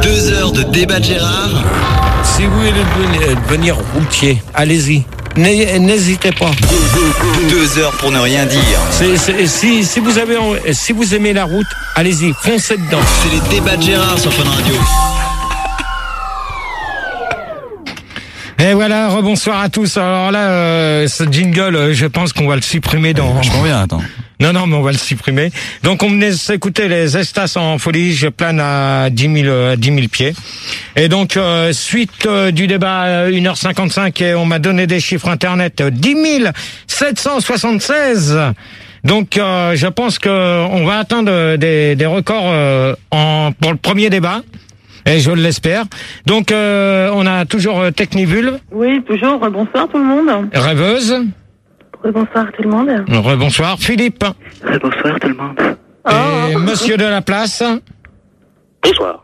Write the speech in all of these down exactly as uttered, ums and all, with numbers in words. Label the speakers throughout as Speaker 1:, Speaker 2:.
Speaker 1: Deux heures de débat de Gérard.
Speaker 2: Si vous voulez devenir, devenir routier, allez-y. N'hésitez pas.
Speaker 1: Deux heures pour ne rien dire.
Speaker 2: C'est, c'est, si, si, vous avez, si vous aimez la route, allez-y, foncez dedans.
Speaker 1: C'est les débats de Gérard sur Fun Radio.
Speaker 2: Et voilà, rebonsoir à tous. Alors là, euh, ce jingle, euh, je pense qu'on va le supprimer dans...
Speaker 3: Je m'en viens, attends.
Speaker 2: Non, non, mais on va le supprimer. Donc, on venait s'écouter les Estas en folie. Je plane à dix mille pieds. Et donc, euh, suite euh, du débat, une heure cinquante-cinq, et on m'a donné des chiffres internet, dix mille sept cent soixante-seize. Donc, euh, je pense que on va atteindre des, des records euh, en, pour le premier débat. Et je l'espère. Donc, euh, on a toujours euh, Technivul.
Speaker 4: Oui, toujours. Bonsoir tout le monde.
Speaker 2: Rêveuse.
Speaker 4: Bonsoir tout le monde.
Speaker 2: Rebonsoir Philippe.
Speaker 5: Bonsoir tout le monde.
Speaker 2: Et oh. Monsieur de la place.
Speaker 5: Bonsoir.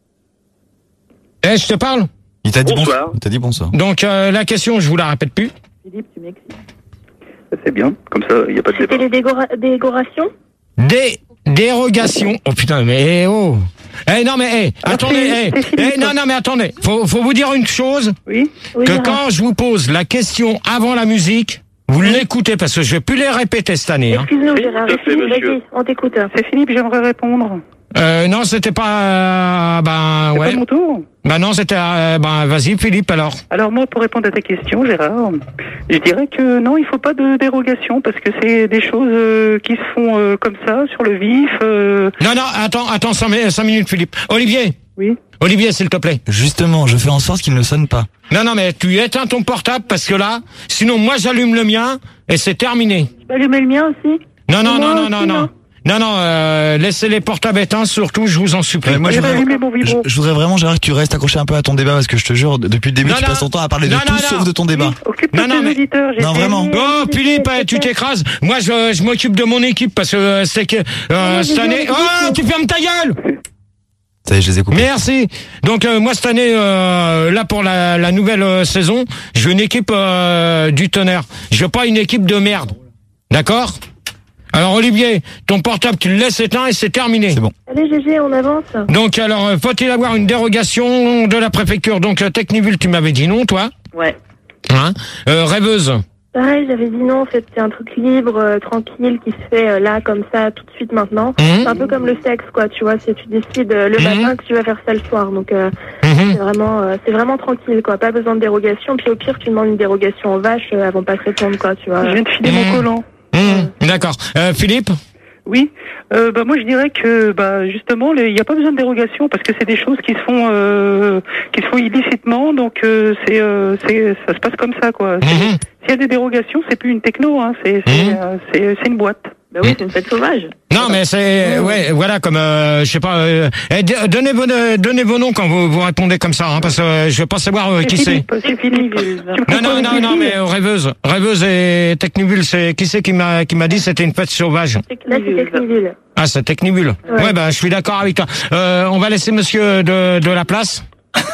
Speaker 2: Eh, je te parle.
Speaker 3: Il t'a dit
Speaker 5: bonsoir.
Speaker 3: bonsoir. Il t'a dit bonsoir.
Speaker 2: Donc, euh, la question, je vous la répète plus.
Speaker 4: Philippe, tu m'excites.
Speaker 5: C'est bien, comme ça, il n'y a pas de débat.
Speaker 4: C'était les dégora- décorations
Speaker 2: Des dérogations. Oh putain, mais eh, oh. Eh non mais eh, attendez, eh, eh, non non mais attendez. Faut faut vous dire une chose.
Speaker 5: Oui.
Speaker 4: Oui,
Speaker 2: Que
Speaker 4: Gérard.
Speaker 2: quand je vous pose la question avant la musique, vous l'écoutez parce que je vais plus les répéter cette année. Hein.
Speaker 4: Excuse-nous, Gérard.
Speaker 5: Tout à fait,
Speaker 4: Philippe,
Speaker 5: monsieur.
Speaker 4: vas-y, on t'écoute.
Speaker 5: C'est Philippe, j'aimerais répondre.
Speaker 2: Euh, non, c'était pas. Euh, ben
Speaker 5: C'est
Speaker 2: ouais.
Speaker 5: pas mon tour.
Speaker 2: Ben non, c'était. Euh, ben vas-y, Philippe alors.
Speaker 5: Alors moi, pour répondre à ta question, Gérard, je dirais que non, il faut pas de dérogation parce que c'est des choses euh, qui se font euh, comme ça, sur le vif. Euh...
Speaker 2: Non non, attends, attends cinq, cinq minutes, Philippe. Olivier.
Speaker 5: Oui.
Speaker 2: Olivier, s'il te plaît.
Speaker 3: Justement, je fais en sorte qu'il ne sonne pas.
Speaker 2: Non non, mais tu éteins ton portable parce que là, sinon moi j'allume le mien et c'est terminé.
Speaker 4: Tu peux allumer le mien aussi?
Speaker 2: Non non
Speaker 4: Et
Speaker 2: non
Speaker 4: moi
Speaker 2: non
Speaker 4: aussi,
Speaker 2: non non.
Speaker 4: non
Speaker 2: Non, non, euh, laissez les portables éteints, surtout, je vous en supplie.
Speaker 3: Euh, moi, je
Speaker 5: J'ai
Speaker 3: voudrais,
Speaker 5: allumé mon
Speaker 3: je,
Speaker 5: vibro.
Speaker 3: je voudrais vraiment, Gérard, que tu restes accroché un peu à ton débat parce que je te jure, depuis le début,
Speaker 2: Non,
Speaker 3: tu
Speaker 2: non.
Speaker 3: passes ton temps à parler de
Speaker 2: Non,
Speaker 3: tout
Speaker 2: non,
Speaker 3: sauf
Speaker 2: non.
Speaker 3: de ton débat.
Speaker 5: Occupe-toi
Speaker 2: Non, non,
Speaker 5: de
Speaker 2: mais-
Speaker 5: tes auditeurs. j'ai
Speaker 3: Non,
Speaker 5: fait-
Speaker 3: vraiment.
Speaker 2: Oh, Philippe, eh, tu t'écrases. Moi, je, je m'occupe de mon équipe parce que euh, c'est que euh, cette année. Oh, tu fermes ta gueule.
Speaker 3: Ça y est, je les ai coupés.
Speaker 2: Merci. Donc euh, moi cette année, euh, là pour la, la nouvelle euh, saison, je veux une équipe euh, du tonnerre. Je veux pas une équipe de merde. D'accord? Alors Olivier, ton portable tu le laisses éteint et c'est terminé.
Speaker 3: C'est bon.
Speaker 4: Allez, G G, on avance.
Speaker 2: Donc alors, euh, faut-il avoir une dérogation de la préfecture? Donc euh, Technivul, tu m'avais dit non, toi?
Speaker 4: Ouais.
Speaker 2: Hein? Euh, Rêveuse.
Speaker 4: Pareil, j'avais dit non, en fait, c'est un truc libre, euh, tranquille, qui se fait euh, là, comme ça, tout de suite maintenant.
Speaker 2: Mhm.
Speaker 4: C'est un peu comme le sexe, quoi, tu vois, c'est tu décides euh, le
Speaker 2: Mhm.
Speaker 4: matin que tu vas faire ça le soir. Donc, euh,
Speaker 2: Mhm.
Speaker 4: c'est vraiment euh, c'est vraiment tranquille, quoi, pas besoin de dérogation. Puis au pire, tu demandes une dérogation aux vaches, euh, elles vont pas te répondre, quoi, tu vois.
Speaker 5: Je viens de filer mon
Speaker 2: Mmh.
Speaker 5: collant.
Speaker 2: Mmh, d'accord. Euh, Philippe?
Speaker 5: Oui, euh, bah moi je dirais que bah justement les- il n'y a pas besoin de dérogation parce que c'est des choses qui se font euh, qui se font illicitement, donc euh, c'est euh, c'est ça se passe comme ça quoi. C'est-
Speaker 2: Mhm.
Speaker 5: S'il y a des dérogations, c'est plus une techno, hein, c'est c'est,
Speaker 2: Mhm.
Speaker 5: euh, c'est c'est une boîte.
Speaker 4: Bah oui, c'est une fête sauvage.
Speaker 2: Non, mais c'est ouais, voilà, comme euh, je sais pas. Euh, eh, d- donnez vos donnez vos noms quand vous vous répondez comme ça, hein, parce que euh, je veux pas savoir euh, qui c'est.
Speaker 5: Philippe, c'est Philippe. Tu me
Speaker 2: Non,
Speaker 5: comprends
Speaker 2: non,
Speaker 5: avec
Speaker 2: non,
Speaker 5: les
Speaker 2: non,
Speaker 5: filles
Speaker 2: mais euh, rêveuse, rêveuse et Technivul, c'est qui c'est qui m'a qui m'a dit c'était une fête sauvage.
Speaker 4: Là, c'est Techniville.
Speaker 2: Ah, c'est Technivul. Ouais,
Speaker 4: Ouais.
Speaker 2: bah je suis d'accord avec toi. Euh, on va laisser Monsieur de de la place.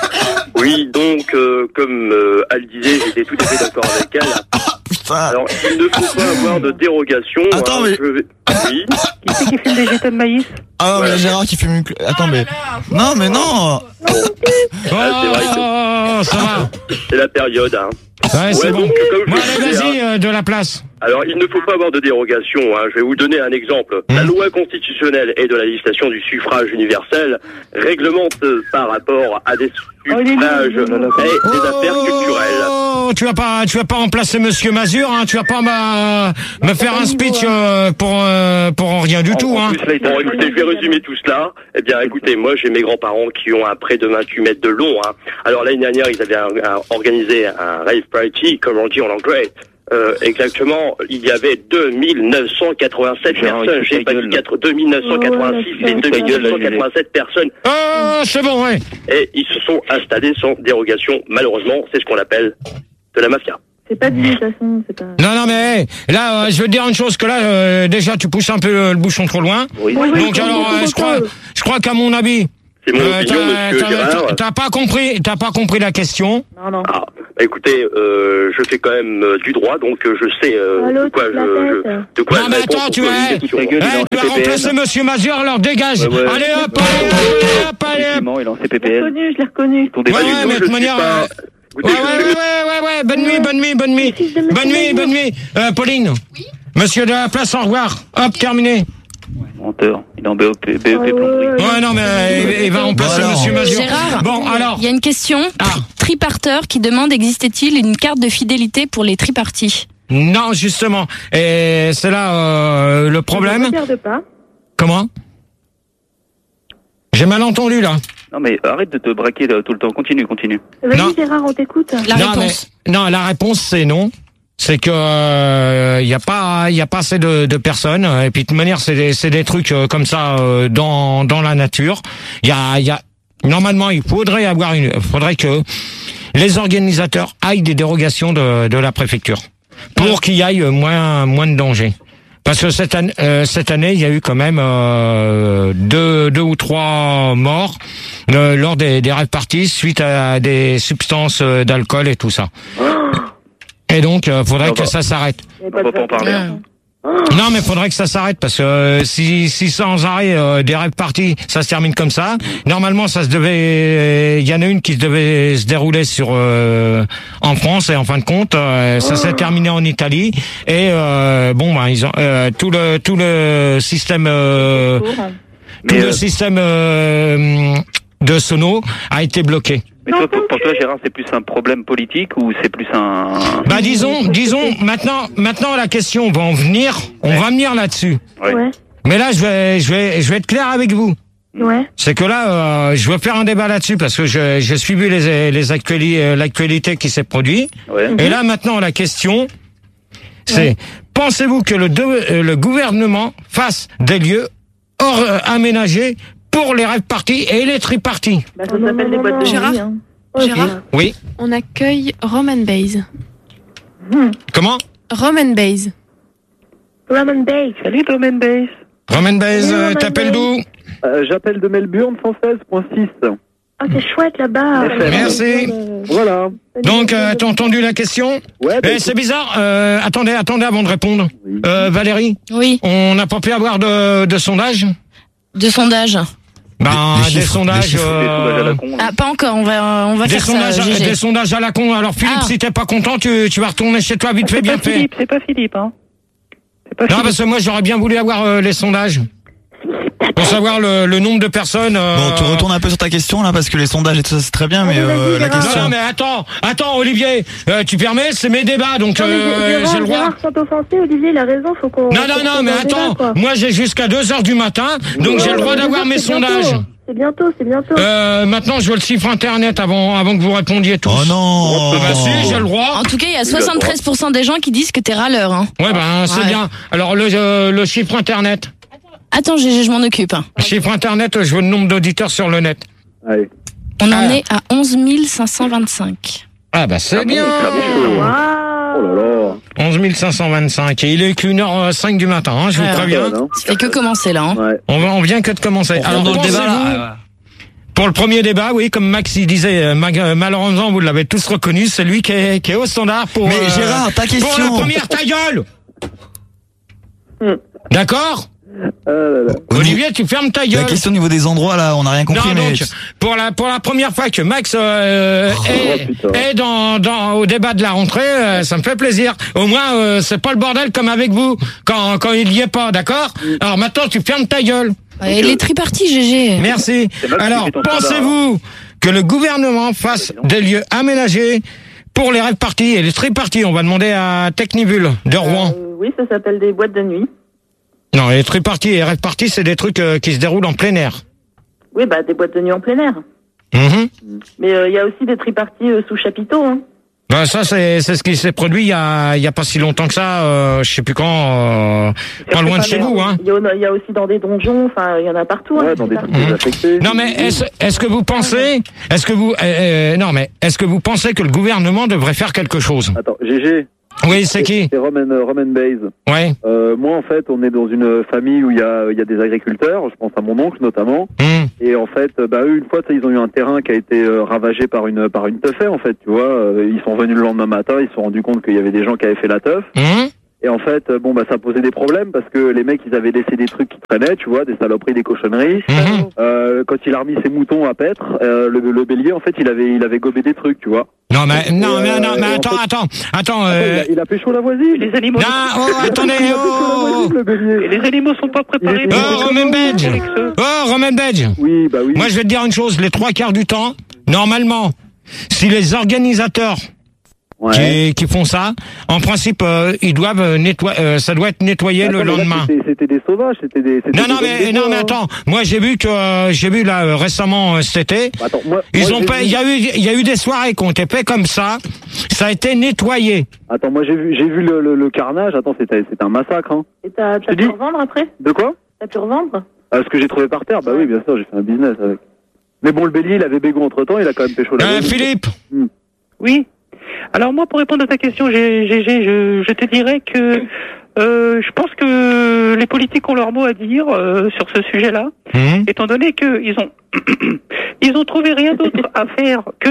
Speaker 6: Oui, donc, euh, comme euh, elle disait, j'étais tout à fait d'accord avec elle.
Speaker 3: Putain.
Speaker 6: Alors, il ne faut pas avoir de dérogation.
Speaker 3: Attends,
Speaker 6: hein,
Speaker 3: mais-
Speaker 6: je vais- Oui.
Speaker 5: Qui c'est qui fume des jetons de maïs?
Speaker 3: Ah non, mais là, Gérard qui fume une... cl- Attends, mais... Non, mais non.
Speaker 2: Oh,
Speaker 6: c'est vrai que-
Speaker 2: ça va.
Speaker 6: C'est la période. Hein.
Speaker 2: Ouais, c'est
Speaker 6: Ouais,
Speaker 2: bon.
Speaker 6: donc, comme je
Speaker 2: Bon,
Speaker 6: le
Speaker 2: allez,
Speaker 6: disais,
Speaker 2: vas-y,
Speaker 6: hein,
Speaker 2: euh, de la place.
Speaker 6: alors, il ne faut pas avoir de dérogation. Hein. Je vais vous donner un exemple. La
Speaker 2: Mmh.
Speaker 6: loi constitutionnelle et de la législation du suffrage universel réglemente euh, par rapport à des suffrages et des affaires culturelles.
Speaker 2: Oh, tu vas pas, tu vas pas remplacer Monsieur Mazur, hein. Tu vas pas m'a- me faire un speech euh, pour euh, pour rien du tout, hein.
Speaker 6: Bon, écoutez, je vais résumer tout cela. Eh bien, écoutez, moi, j'ai mes grands-parents qui ont un près de vingt-huit mètres de long. Hein. Alors, l'année dernière, ils avaient un- un- organisé un rave party, comme on dit en anglais. Euh, exactement, il y avait deux mille neuf cent quatre-vingt-sept personnes. J'ai pas dit quatre- deux mille neuf cent quatre-vingt-six, mais deux mille neuf cent quatre-vingt-sept personnes.
Speaker 2: Oh, c'est bon, ouais.
Speaker 6: Et ils se sont installés sans dérogation. Malheureusement, c'est ce qu'on appelle de la mafia.
Speaker 4: C'est pas dit, de toute façon, c'est pas...
Speaker 2: Non, non, mais hey, là, euh, je veux te dire une chose que là, euh, déjà, tu pousses un peu euh, le bouchon trop loin.
Speaker 6: Oui.
Speaker 4: Oui, oui,
Speaker 2: Donc
Speaker 4: oui,
Speaker 2: alors,
Speaker 4: oui,
Speaker 2: euh,
Speaker 4: oui,
Speaker 2: je crois,
Speaker 4: oui.
Speaker 2: je crois qu'à mon avis,
Speaker 6: C'est mon
Speaker 2: Euh,
Speaker 6: opinion,
Speaker 2: t'as,
Speaker 6: monsieur
Speaker 2: t'as-
Speaker 6: Gérard.
Speaker 2: t'as- t'as pas compris, t'as pas compris la question.
Speaker 4: Non, non.
Speaker 6: Ah, bah, écoutez, euh, je fais quand même euh, du droit, donc euh, je sais euh,
Speaker 4: Allô,
Speaker 6: de quoi
Speaker 4: toute
Speaker 6: je,
Speaker 4: la
Speaker 6: je-
Speaker 4: tête.
Speaker 6: de quoi
Speaker 2: Non,
Speaker 6: je
Speaker 2: mais
Speaker 6: réponds
Speaker 2: attends,
Speaker 6: pour
Speaker 2: tu
Speaker 6: poser
Speaker 2: es-
Speaker 6: une question.
Speaker 2: Eh, tu vas remplacer Monsieur Mazur, alors dégage.
Speaker 7: Ouais, ouais.
Speaker 2: Allez hop, allez, allez, hop, allez, hop.
Speaker 7: Effectivement, il est en
Speaker 4: Je l'ai
Speaker 7: C P P L.
Speaker 4: reconnu, je l'ai reconnu.
Speaker 7: Ton
Speaker 2: Ouais,
Speaker 7: débat
Speaker 2: ouais,
Speaker 7: du
Speaker 2: mais
Speaker 7: tout,
Speaker 2: de
Speaker 6: je
Speaker 2: toute
Speaker 6: suis
Speaker 2: manière.
Speaker 6: pas-
Speaker 2: euh,
Speaker 6: Écoutez,
Speaker 2: Ouais,
Speaker 6: je-
Speaker 2: ouais, ouais, ouais, ouais, ouais, bonne nuit, bonne nuit, bonne nuit.
Speaker 4: Fils de monsieur
Speaker 2: Bonne nuit,
Speaker 4: Mazur.
Speaker 2: bonne nuit. Euh, Pauline. Monsieur de la place, au revoir. Hop, terminé.
Speaker 7: menteur. Il est en B E P, B E P
Speaker 4: Ouais,
Speaker 7: plomberie.
Speaker 4: ouais, ouais.
Speaker 2: Ouais, non, mais euh, il va remplacer
Speaker 3: Bon, alors.
Speaker 2: Monsieur Mazur.
Speaker 8: Gérard,
Speaker 2: Bon, alors.
Speaker 8: il y a une question.
Speaker 2: Ah.
Speaker 8: Triparteur qui demande existait-il une carte de fidélité pour les tripartis?
Speaker 2: Non, justement. Et c'est là euh, le
Speaker 4: Ne
Speaker 2: problème.
Speaker 4: regarde pas.
Speaker 2: Comment? J'ai mal entendu, là.
Speaker 7: Non mais arrête de te braquer là, tout le temps. Continue, continue.
Speaker 4: Vas-y,
Speaker 2: Non.
Speaker 4: Gérard, on t'écoute.
Speaker 8: La
Speaker 2: non,
Speaker 8: réponse.
Speaker 2: mais- non, la réponse, c'est non. C'est que il euh, y a pas il y a pas assez de, de personnes et puis de toute manière c'est des c'est des trucs euh, comme ça euh, dans dans la nature. Il y a il y a normalement il faudrait avoir une faudrait que les organisateurs aillent des dérogations de de la préfecture pour qu'il y aille moins moins de danger. Parce que cette année, euh, cette année, il y a eu quand même euh, deux, deux ou trois morts euh, lors des, des rave parties suite à des substances euh, d'alcool et tout ça. Et donc, euh, faudrait
Speaker 7: On
Speaker 2: que
Speaker 7: va-
Speaker 2: ça s'arrête.
Speaker 4: Il y
Speaker 7: On
Speaker 4: avait
Speaker 7: va
Speaker 4: pas
Speaker 7: pas en
Speaker 4: de
Speaker 7: parler.
Speaker 4: vaccin.
Speaker 2: Non, mais faudrait que ça s'arrête parce que euh, si, si sans arrêt euh, des rave parties, ça se termine comme ça. Normalement, ça se devait. Il y en a une qui devait se dérouler sur euh, en France et en fin de compte, euh, ça s'est terminé en Italie. Et euh, bon, ben ils ont euh, tout le tout le système. Euh, tout
Speaker 7: Mais,
Speaker 2: le
Speaker 7: euh,
Speaker 2: système euh, de sono a été bloqué.
Speaker 7: Mais toi, pour, pour toi, Gérard, c'est plus un problème politique ou c'est plus un...
Speaker 2: Bah disons, disons maintenant, maintenant la question va en venir, on va venir là-dessus.
Speaker 7: Ouais.
Speaker 4: Ouais,
Speaker 2: Mais là, je vais, je vais, je vais être clair avec vous.
Speaker 4: ouais.
Speaker 2: C'est que là, euh, je veux faire un débat là-dessus parce que je, j'ai suivi les, les actuali- euh, l'actualité qui s'est produite.
Speaker 7: Ouais.
Speaker 2: Et là, maintenant, la question, c'est pensez-vous que le, de- euh, le gouvernement fasse des lieux hors euh, aménagés pour les rave parties et les tri-parties?
Speaker 4: Bah, ça s'appelle des boîtes de
Speaker 9: Gérard
Speaker 4: nuit. Hein.
Speaker 9: Gérard,
Speaker 2: Oui.
Speaker 9: on accueille Roman Bays.
Speaker 2: Comment?
Speaker 9: Roman Bays.
Speaker 4: Roman Bay.
Speaker 5: Salut Roman Base.
Speaker 2: Roman Baez,
Speaker 4: Oui,
Speaker 2: euh,
Speaker 4: Roman
Speaker 2: t'appelles
Speaker 4: Baez.
Speaker 2: d'où?
Speaker 10: Euh, J'appelle de Melbourne, cent seize virgule six.
Speaker 4: Ah, c'est chouette là-bas.
Speaker 2: Merci.
Speaker 10: Voilà.
Speaker 2: Donc, euh, t'as entendu la question?
Speaker 10: Ouais, bah,
Speaker 2: Eh, c'est bizarre. Euh, attendez, attendez avant de répondre.
Speaker 10: Oui.
Speaker 2: Euh, Valérie,
Speaker 8: Oui,
Speaker 2: on n'a pas pu avoir de, de sondage?
Speaker 8: de sondage.
Speaker 2: Ben,
Speaker 3: Des- des
Speaker 2: des,
Speaker 3: chiffres,
Speaker 2: sondages.
Speaker 3: des chiffres.
Speaker 7: Des sondages à
Speaker 2: euh,
Speaker 7: la con.
Speaker 8: Ah, pas encore, on va, on va
Speaker 2: des
Speaker 8: faire
Speaker 2: sondages,
Speaker 8: ça,
Speaker 2: à,
Speaker 8: G G.
Speaker 2: des sondages à la con. Alors Philippe,
Speaker 8: Ah.
Speaker 2: si t'es pas content, tu, tu vas retourner chez toi vite fait,
Speaker 5: C'est
Speaker 2: bien
Speaker 5: pas
Speaker 2: fait.
Speaker 5: Philippe, c'est pas Philippe, hein. C'est pas
Speaker 2: Non,
Speaker 5: Philippe.
Speaker 2: parce que moi j'aurais bien voulu avoir euh, les sondages pour savoir le, le nombre de personnes. euh,
Speaker 3: Bon, tu retournes un peu sur ta question là parce que les sondages et tout ça c'est très bien, mais
Speaker 4: Allez, vas-y,
Speaker 3: euh, la
Speaker 4: Gérard.
Speaker 2: Non,
Speaker 3: question.
Speaker 2: non, mais attends, attends, Olivier, euh, tu permets, c'est mes débats, donc
Speaker 4: Non, mais
Speaker 2: euh,
Speaker 4: Gérard,
Speaker 2: j'ai le droit.
Speaker 4: Gérard, sans offenser, Olivier, il a raison, faut qu'on...
Speaker 2: Non, non,
Speaker 4: faut
Speaker 2: non,
Speaker 4: qu'on
Speaker 2: mais
Speaker 4: en débat,
Speaker 2: attends,
Speaker 4: quoi.
Speaker 2: moi j'ai jusqu'à deux heures du matin, donc
Speaker 4: Ouais,
Speaker 2: j'ai le droit
Speaker 4: mais
Speaker 2: d'avoir
Speaker 4: c'est
Speaker 2: mes
Speaker 4: bientôt.
Speaker 2: sondages.
Speaker 4: C'est bientôt, c'est bientôt.
Speaker 2: Euh, maintenant, je veux le chiffre internet avant, avant que vous répondiez tous.
Speaker 3: Oh non.
Speaker 2: Ah bah si, j'ai le droit.
Speaker 8: En tout cas, il y a soixante-treize pour cent des gens qui disent que t'es râleur. Hein.
Speaker 2: Ouais, ben c'est
Speaker 8: Ouais.
Speaker 2: bien. Alors le, euh, le chiffre internet.
Speaker 8: Attends, G G, je m'en occupe.
Speaker 2: Le chiffre internet, je veux le nombre d'auditeurs sur le net.
Speaker 10: Allez.
Speaker 8: On en
Speaker 2: Ah.
Speaker 8: est à onze mille cinq cent vingt-cinq.
Speaker 2: Ah bah c'est bien.
Speaker 10: Oh là là.
Speaker 2: onze mille cinq cent vingt-cinq. Et il est qu'une heure cinq du matin, hein, je vous
Speaker 8: Ouais.
Speaker 2: préviens.
Speaker 10: Voilà, hein.
Speaker 8: Ça fait que commencer là. Hein.
Speaker 10: Ouais.
Speaker 2: On, va, on vient que de commencer. Alors,
Speaker 1: dans le débat
Speaker 2: pensez-vous-
Speaker 1: là.
Speaker 2: Pour le premier débat, oui, comme Max il disait, euh, ma- euh, malheureusement vous l'avez tous reconnu, c'est lui qui est, qui est au standard pour.
Speaker 3: Mais
Speaker 2: euh,
Speaker 3: Gérard, ta
Speaker 2: Pour
Speaker 3: question.
Speaker 2: la première, ta gueule. D'accord,
Speaker 10: Ah là là.
Speaker 3: Au niveau-
Speaker 2: Olivier, tu fermes ta
Speaker 3: La
Speaker 2: gueule.
Speaker 3: question au niveau des endroits là, on n'a rien compris,
Speaker 2: Non,
Speaker 3: mais
Speaker 2: donc, pour la pour la première fois que Max euh, est,
Speaker 10: putain.
Speaker 2: est dans dans au débat de la rentrée, euh, ça me fait plaisir. Au moins, euh, c'est pas le bordel comme avec vous quand quand il y est pas, d'accord. Alors maintenant, tu fermes ta gueule.
Speaker 8: Et les tripartis, G G.
Speaker 2: Merci.
Speaker 7: C'est Max qui
Speaker 2: Alors,
Speaker 7: fait ton
Speaker 2: pensez-vous que le gouvernement fasse des lieux aménagés pour les rave parties et les tri-parties? On va demander à Technivul de Rouen.
Speaker 4: Euh, oui, ça s'appelle des boîtes de nuit.
Speaker 2: Non, les tri-parties et les rave parties, c'est des trucs euh, qui se déroulent en plein air.
Speaker 4: Oui, bah des boîtes de nuit en plein air.
Speaker 2: Mhm.
Speaker 4: Mais il y a aussi des triparties euh, sous chapiteau. Hein.
Speaker 2: Ben ça c'est c'est ce qui s'est produit il y a il y a pas si longtemps que ça, euh, je sais plus quand, euh, pas loin de chez vous, hein.
Speaker 4: Il y, a- il y a aussi dans des donjons, enfin, il y en a partout. hein,
Speaker 10: Ouais,
Speaker 4: des
Speaker 10: dans des
Speaker 4: triparties.
Speaker 10: trucs désaffectés.
Speaker 2: Non mais est-ce est-ce que vous pensez, est-ce que vous euh, euh, non mais est-ce que vous pensez que le gouvernement devrait faire quelque chose?
Speaker 10: Attends, G G.
Speaker 2: Oui, c'est qui?
Speaker 10: C'est Roman, euh, Roman Bays.
Speaker 2: Ouais.
Speaker 10: Euh, moi, en fait, on est dans une famille où il y a, il y a des agriculteurs. Je pense à mon oncle notamment.
Speaker 2: Mmh.
Speaker 10: Et en fait, bah eux, une fois, ils ont eu un terrain qui a été euh, ravagé par une par une teufée, en fait. Tu vois, euh, ils sont venus le lendemain matin, ils se sont rendus compte qu'il y avait des gens qui avaient fait la teuf.
Speaker 2: Mmh.
Speaker 10: Et en fait, bon, bah, ça posait des problèmes parce que les mecs, ils avaient laissé des trucs qui traînaient, tu vois, des saloperies, des cochonneries.
Speaker 2: Mmh.
Speaker 10: Euh, quand il a remis ses moutons à paître, euh, le, le bélier, en fait, il avait, il avait gobé des trucs, tu vois.
Speaker 2: Non, mais, non,
Speaker 10: euh,
Speaker 2: mais, non, mais
Speaker 10: en
Speaker 2: attends,
Speaker 10: fait-
Speaker 2: attends, attends,
Speaker 10: Attends,
Speaker 2: euh...
Speaker 10: il, a, il a pécho la voisine.
Speaker 5: Les animaux.
Speaker 2: Non, oh, attendez,
Speaker 10: Il a pécho la
Speaker 2: oh!
Speaker 10: voisine, le bélier.
Speaker 5: Et les animaux sont pas préparés.
Speaker 10: Il est-
Speaker 2: Oh, Roman Badge! Oh, Roman Badge!
Speaker 10: Oui, bah oui.
Speaker 2: Moi, je vais te dire une chose, les trois quarts du temps, normalement, si les organisateurs
Speaker 10: Ouais.
Speaker 2: qui, qui font ça, en principe, euh, ils doivent euh, nettoyer, euh, ça doit être nettoyé
Speaker 10: Attends,
Speaker 2: le
Speaker 10: mais là,
Speaker 2: lendemain.
Speaker 10: c'était- C'était des sauvages, c'était des. c'était
Speaker 2: Non,
Speaker 10: des
Speaker 2: non,
Speaker 10: hommes
Speaker 2: mais,
Speaker 10: des
Speaker 2: non,
Speaker 10: bois,
Speaker 2: mais
Speaker 10: hein.
Speaker 2: attends, moi, j'ai vu que, euh, j'ai vu là, euh, récemment, euh, cet été,
Speaker 10: Attends, moi,
Speaker 2: ils
Speaker 10: moi,
Speaker 2: ont
Speaker 10: j'ai
Speaker 2: pas,
Speaker 10: vu-
Speaker 2: il y a eu, il y a eu des soirées qui ont été faites comme ça, ça a été nettoyé.
Speaker 10: Attends, moi j'ai vu, j'ai vu le, le, le carnage. Attends, c'était, c'était un massacre. Hein.
Speaker 4: Et t'as
Speaker 10: t'as pu
Speaker 4: revendre après?
Speaker 10: De quoi?
Speaker 4: T'as pu revendre?
Speaker 10: Ah, ce que j'ai trouvé par terre. Bah oui, bien sûr, j'ai fait un business avec. Mais bon, le bélier, il avait bégon entre temps, il a quand même pécho la
Speaker 2: Euh,
Speaker 10: voisine.
Speaker 2: Philippe.
Speaker 5: Oui. Alors moi, pour répondre à ta question, G G, je, je te dirais que euh, je pense que les politiques ont leur mot à dire euh, sur ce sujet-là,
Speaker 2: Mmh.
Speaker 5: étant donné qu'ils ont ils ont trouvé rien d'autre à faire que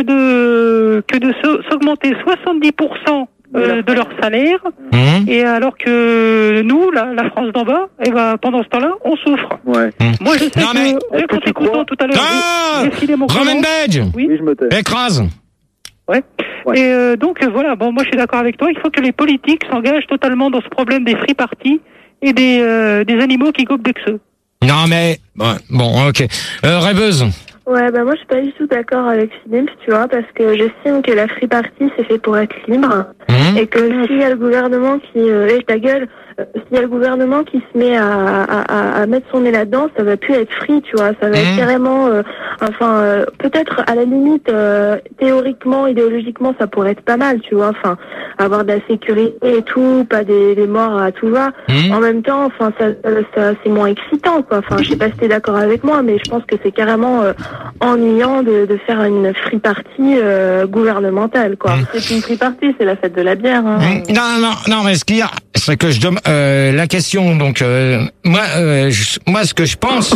Speaker 5: de que de se- s'augmenter soixante-dix pour cent euh, de leur salaire,
Speaker 2: Mmh.
Speaker 5: et alors que nous, la, la France d'en bas, eh ben pendant ce temps-là, on souffre.
Speaker 10: Ouais.
Speaker 5: Moi, je sais
Speaker 2: Non, mais-
Speaker 5: que,
Speaker 10: est-ce que
Speaker 5: quand
Speaker 10: tu
Speaker 5: t'écoutant
Speaker 10: crois-
Speaker 5: tout à l'heure,
Speaker 2: Ah!
Speaker 5: j'ai filé mon
Speaker 2: Roman
Speaker 5: comment.
Speaker 2: Badge!
Speaker 5: Oui.
Speaker 10: Oui, je me tais.
Speaker 2: Écrase!
Speaker 5: Ouais.
Speaker 10: Ouais.
Speaker 5: Et euh, donc euh, voilà, bon, moi je suis d'accord avec toi. Il faut que les politiques s'engagent totalement dans ce problème des free parties et des euh, des animaux qui gobent des xeux.
Speaker 2: Non, mais, bon, bon, ok. Euh, rêveuse.
Speaker 4: Ouais, bah moi je suis pas du tout d'accord avec Philippe, tu vois, parce que j'estime que la free party c'est fait pour être libre,
Speaker 2: Mmh.
Speaker 4: et que s'il y a le gouvernement qui, euh, hey, ta gueule, euh, s'il y a le gouvernement qui se met à, à, à, à mettre son nez là-dedans, ça va plus être free, tu vois, ça va
Speaker 2: Mmh.
Speaker 4: être carrément, euh, enfin, euh, peut-être à la limite, euh, théoriquement, idéologiquement, ça pourrait être pas mal, tu vois, enfin, avoir de la sécurité et tout, pas des, des morts à tout va.
Speaker 2: Mmh.
Speaker 4: En même temps, enfin, ça, ça, ça- c'est moins excitant, quoi. Enfin, je sais pas si t'es d'accord avec moi, mais je pense que c'est carrément euh, ennuyant de, de faire une free party euh, gouvernementale, quoi.
Speaker 2: Mmh.
Speaker 4: C'est une free party, c'est la fête de la bière. Hein.
Speaker 2: Mmh. Non, non, non, mais ce qu'il y a, c'est que je demande euh, la question. Donc, euh, moi, euh, je- moi, ce que je pense,